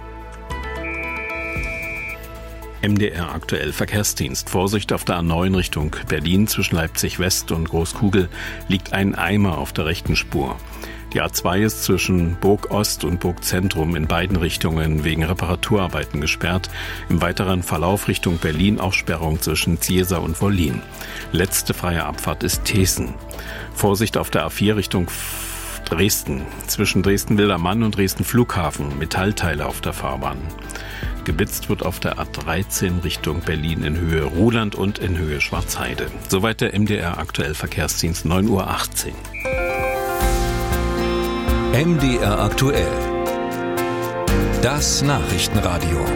M D R aktuell Verkehrsdienst. Vorsicht auf der A neun Richtung Berlin zwischen Leipzig West und Großkugel liegt ein Eimer auf der rechten Spur. Die A zwei ist zwischen Burg Ost und Burg Zentrum in beiden Richtungen wegen Reparaturarbeiten gesperrt. Im weiteren Verlauf Richtung Berlin auch Sperrung zwischen Ziesa und Wollin. Letzte freie Abfahrt ist Teeßen. Vorsicht auf der A vier Richtung Dresden. Zwischen Dresden-Wildermann und Dresden Flughafen Metallteile auf der Fahrbahn. Geblitzt wird auf der A dreizehn Richtung Berlin in Höhe Ruhland und in Höhe Schwarzheide. Soweit der M D R aktuell Verkehrsdienst neun Uhr achtzehn. M D R aktuell. Das Nachrichtenradio.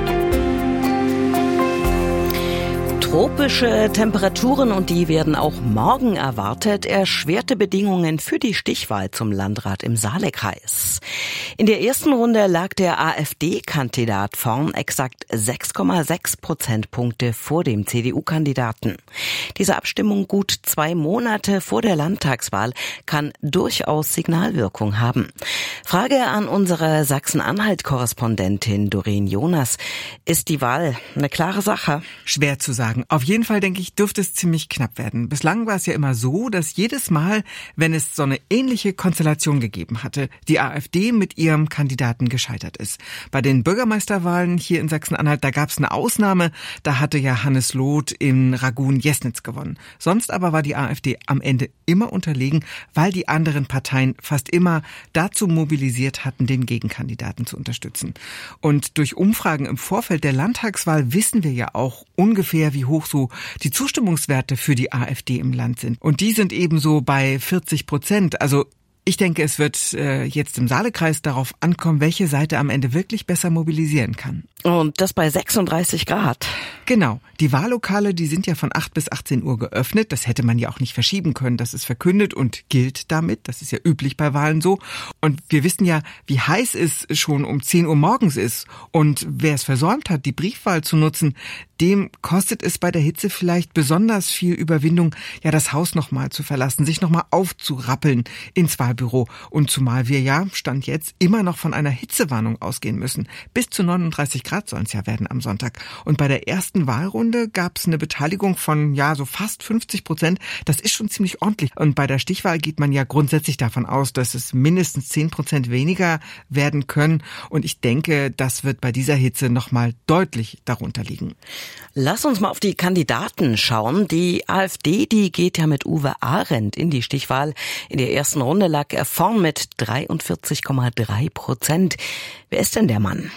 Tropische Temperaturen, und die werden auch morgen erwartet, erschwerte Bedingungen für die Stichwahl zum Landrat im Saalekreis. In der ersten Runde lag der AfD-Kandidat vorn exakt sechs Komma sechs Prozentpunkte vor dem C D U-Kandidaten. Diese Abstimmung gut zwei Monate vor der Landtagswahl kann durchaus Signalwirkung haben. Frage an unsere Sachsen-Anhalt-Korrespondentin Doreen Jonas. Ist die Wahl eine klare Sache? Schwer zu sagen. Auf jeden Fall, denke ich, dürfte es ziemlich knapp werden. Bislang war es ja immer so, dass jedes Mal, wenn es so eine ähnliche Konstellation gegeben hatte, die AfD mit ihrem Kandidaten gescheitert ist. Bei den Bürgermeisterwahlen hier in Sachsen-Anhalt, da gab es eine Ausnahme. Da hatte ja Hannes Loth in Ragun-Jesnitz gewonnen. Sonst aber war die AfD am Ende immer unterlegen, weil die anderen Parteien fast immer dazu mobilisiert hatten, den Gegenkandidaten zu unterstützen. Und durch Umfragen im Vorfeld der Landtagswahl wissen wir ja auch ungefähr, wie hoch so die Zustimmungswerte für die AfD im Land sind. Und die sind ebenso bei vierzig Prozent. Also ich denke, es wird äh, jetzt im Saalekreis darauf ankommen, welche Seite am Ende wirklich besser mobilisieren kann. Und das bei sechsunddreißig Grad. Genau. Die Wahllokale, die sind ja von acht bis achtzehn Uhr geöffnet. Das hätte man ja auch nicht verschieben können. Das ist verkündet und gilt damit. Das ist ja üblich bei Wahlen so. Und wir wissen ja, wie heiß es schon um zehn Uhr morgens ist. Und wer es versäumt hat, die Briefwahl zu nutzen, dem kostet es bei der Hitze vielleicht besonders viel Überwindung, ja, das Haus nochmal zu verlassen, sich nochmal aufzurappeln ins Wahlbüro. Und zumal wir ja, Stand jetzt, immer noch von einer Hitzewarnung ausgehen müssen. Bis zu neununddreißig Grad sollen es ja werden am Sonntag. Und bei der ersten Wahlrunde gab es eine Beteiligung von, ja, so fast fünfzig Prozent. Das ist schon ziemlich ordentlich. Und bei der Stichwahl geht man ja grundsätzlich davon aus, dass es mindestens zehn Prozent weniger werden können. Und ich denke, das wird bei dieser Hitze nochmal deutlich darunter liegen. Lass uns mal auf die Kandidaten schauen. Die AfD, die geht ja mit Uwe Arendt in die Stichwahl. In der ersten Runde lag er vorn mit dreiundvierzig Komma drei Prozent. Wer ist denn der Mann?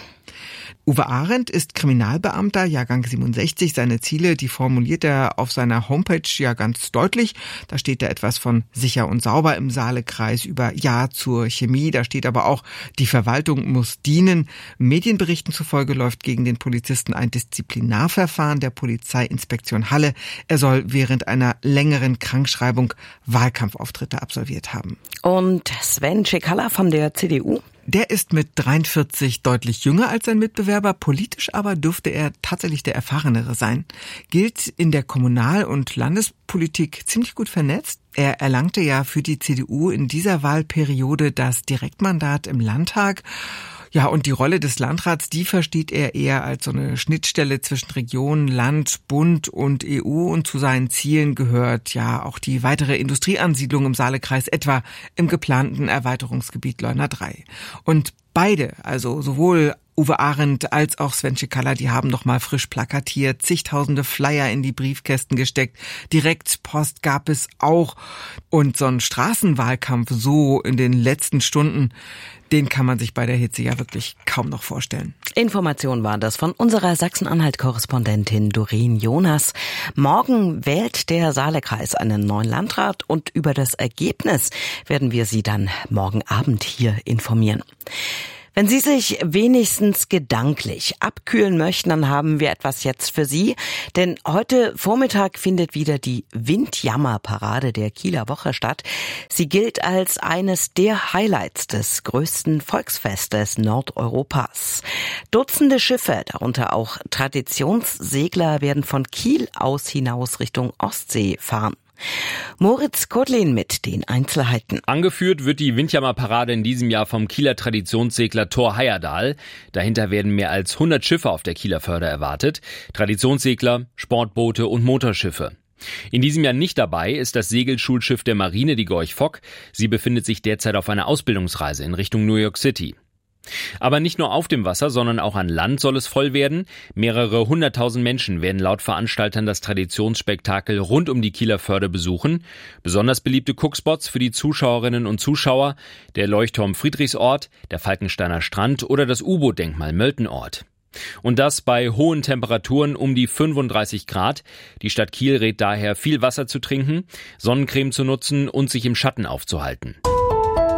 Uwe Arendt ist Kriminalbeamter, Jahrgang siebenundsechzig. Seine Ziele, die formuliert er auf seiner Homepage ja ganz deutlich. Da steht da etwas von sicher und sauber im Saalekreis, über Ja zur Chemie. Da steht aber auch, die Verwaltung muss dienen. Medienberichten zufolge läuft gegen den Polizisten ein Disziplinarverfahren der Polizeiinspektion Halle. Er soll während einer längeren Krankschreibung Wahlkampfauftritte absolviert haben. Und Sven Cekala von der C D U? Der ist mit dreiundvierzig deutlich jünger als sein Mitbewerber, politisch aber dürfte er tatsächlich der Erfahrenere sein. Gilt in der Kommunal- und Landespolitik ziemlich gut vernetzt. Er erlangte ja für die C D U in dieser Wahlperiode das Direktmandat im Landtag. Ja, und die Rolle des Landrats, die versteht er eher als so eine Schnittstelle zwischen Region, Land, Bund und E U. Und zu seinen Zielen gehört ja auch die weitere Industrieansiedlung im Saalekreis, etwa im geplanten Erweiterungsgebiet Leuna drei. Und beide, also sowohl Uwe Arendt als auch Sven Cekala, die haben noch mal frisch plakatiert, zigtausende Flyer in die Briefkästen gesteckt. Direktpost gab es auch. Und so ein Straßenwahlkampf so in den letzten Stunden, den kann man sich bei der Hitze ja wirklich kaum noch vorstellen. Information war das von unserer Sachsen-Anhalt-Korrespondentin Doreen Jonas. Morgen wählt der Saalekreis einen neuen Landrat und über das Ergebnis werden wir Sie dann morgen Abend hier informieren. Wenn Sie sich wenigstens gedanklich abkühlen möchten, dann haben wir etwas jetzt für Sie. Denn heute Vormittag findet wieder die Windjammerparade der Kieler Woche statt. Sie gilt als eines der Highlights des größten Volksfestes Nordeuropas. Dutzende Schiffe, darunter auch Traditionssegler, werden von Kiel aus hinaus Richtung Ostsee fahren. Moritz Kotlin mit den Einzelheiten. Angeführt wird die Windjammerparade in diesem Jahr vom Kieler Traditionssegler Thor Heyerdahl. Dahinter werden mehr als hundert Schiffe auf der Kieler Förde erwartet. Traditionssegler, Sportboote und Motorschiffe. In diesem Jahr nicht dabei ist das Segelschulschiff der Marine, die Gorch Fock. Sie befindet sich derzeit auf einer Ausbildungsreise in Richtung New York City. Aber nicht nur auf dem Wasser, sondern auch an Land soll es voll werden. Mehrere hunderttausend Menschen werden laut Veranstaltern das Traditionsspektakel rund um die Kieler Förde besuchen. Besonders beliebte Guckspots für die Zuschauerinnen und Zuschauer: der Leuchtturm Friedrichsort, der Falkensteiner Strand oder das U-Boot-Denkmal Möltenort. Und das bei hohen Temperaturen um die fünfunddreißig Grad. Die Stadt Kiel rät daher, viel Wasser zu trinken, Sonnencreme zu nutzen und sich im Schatten aufzuhalten.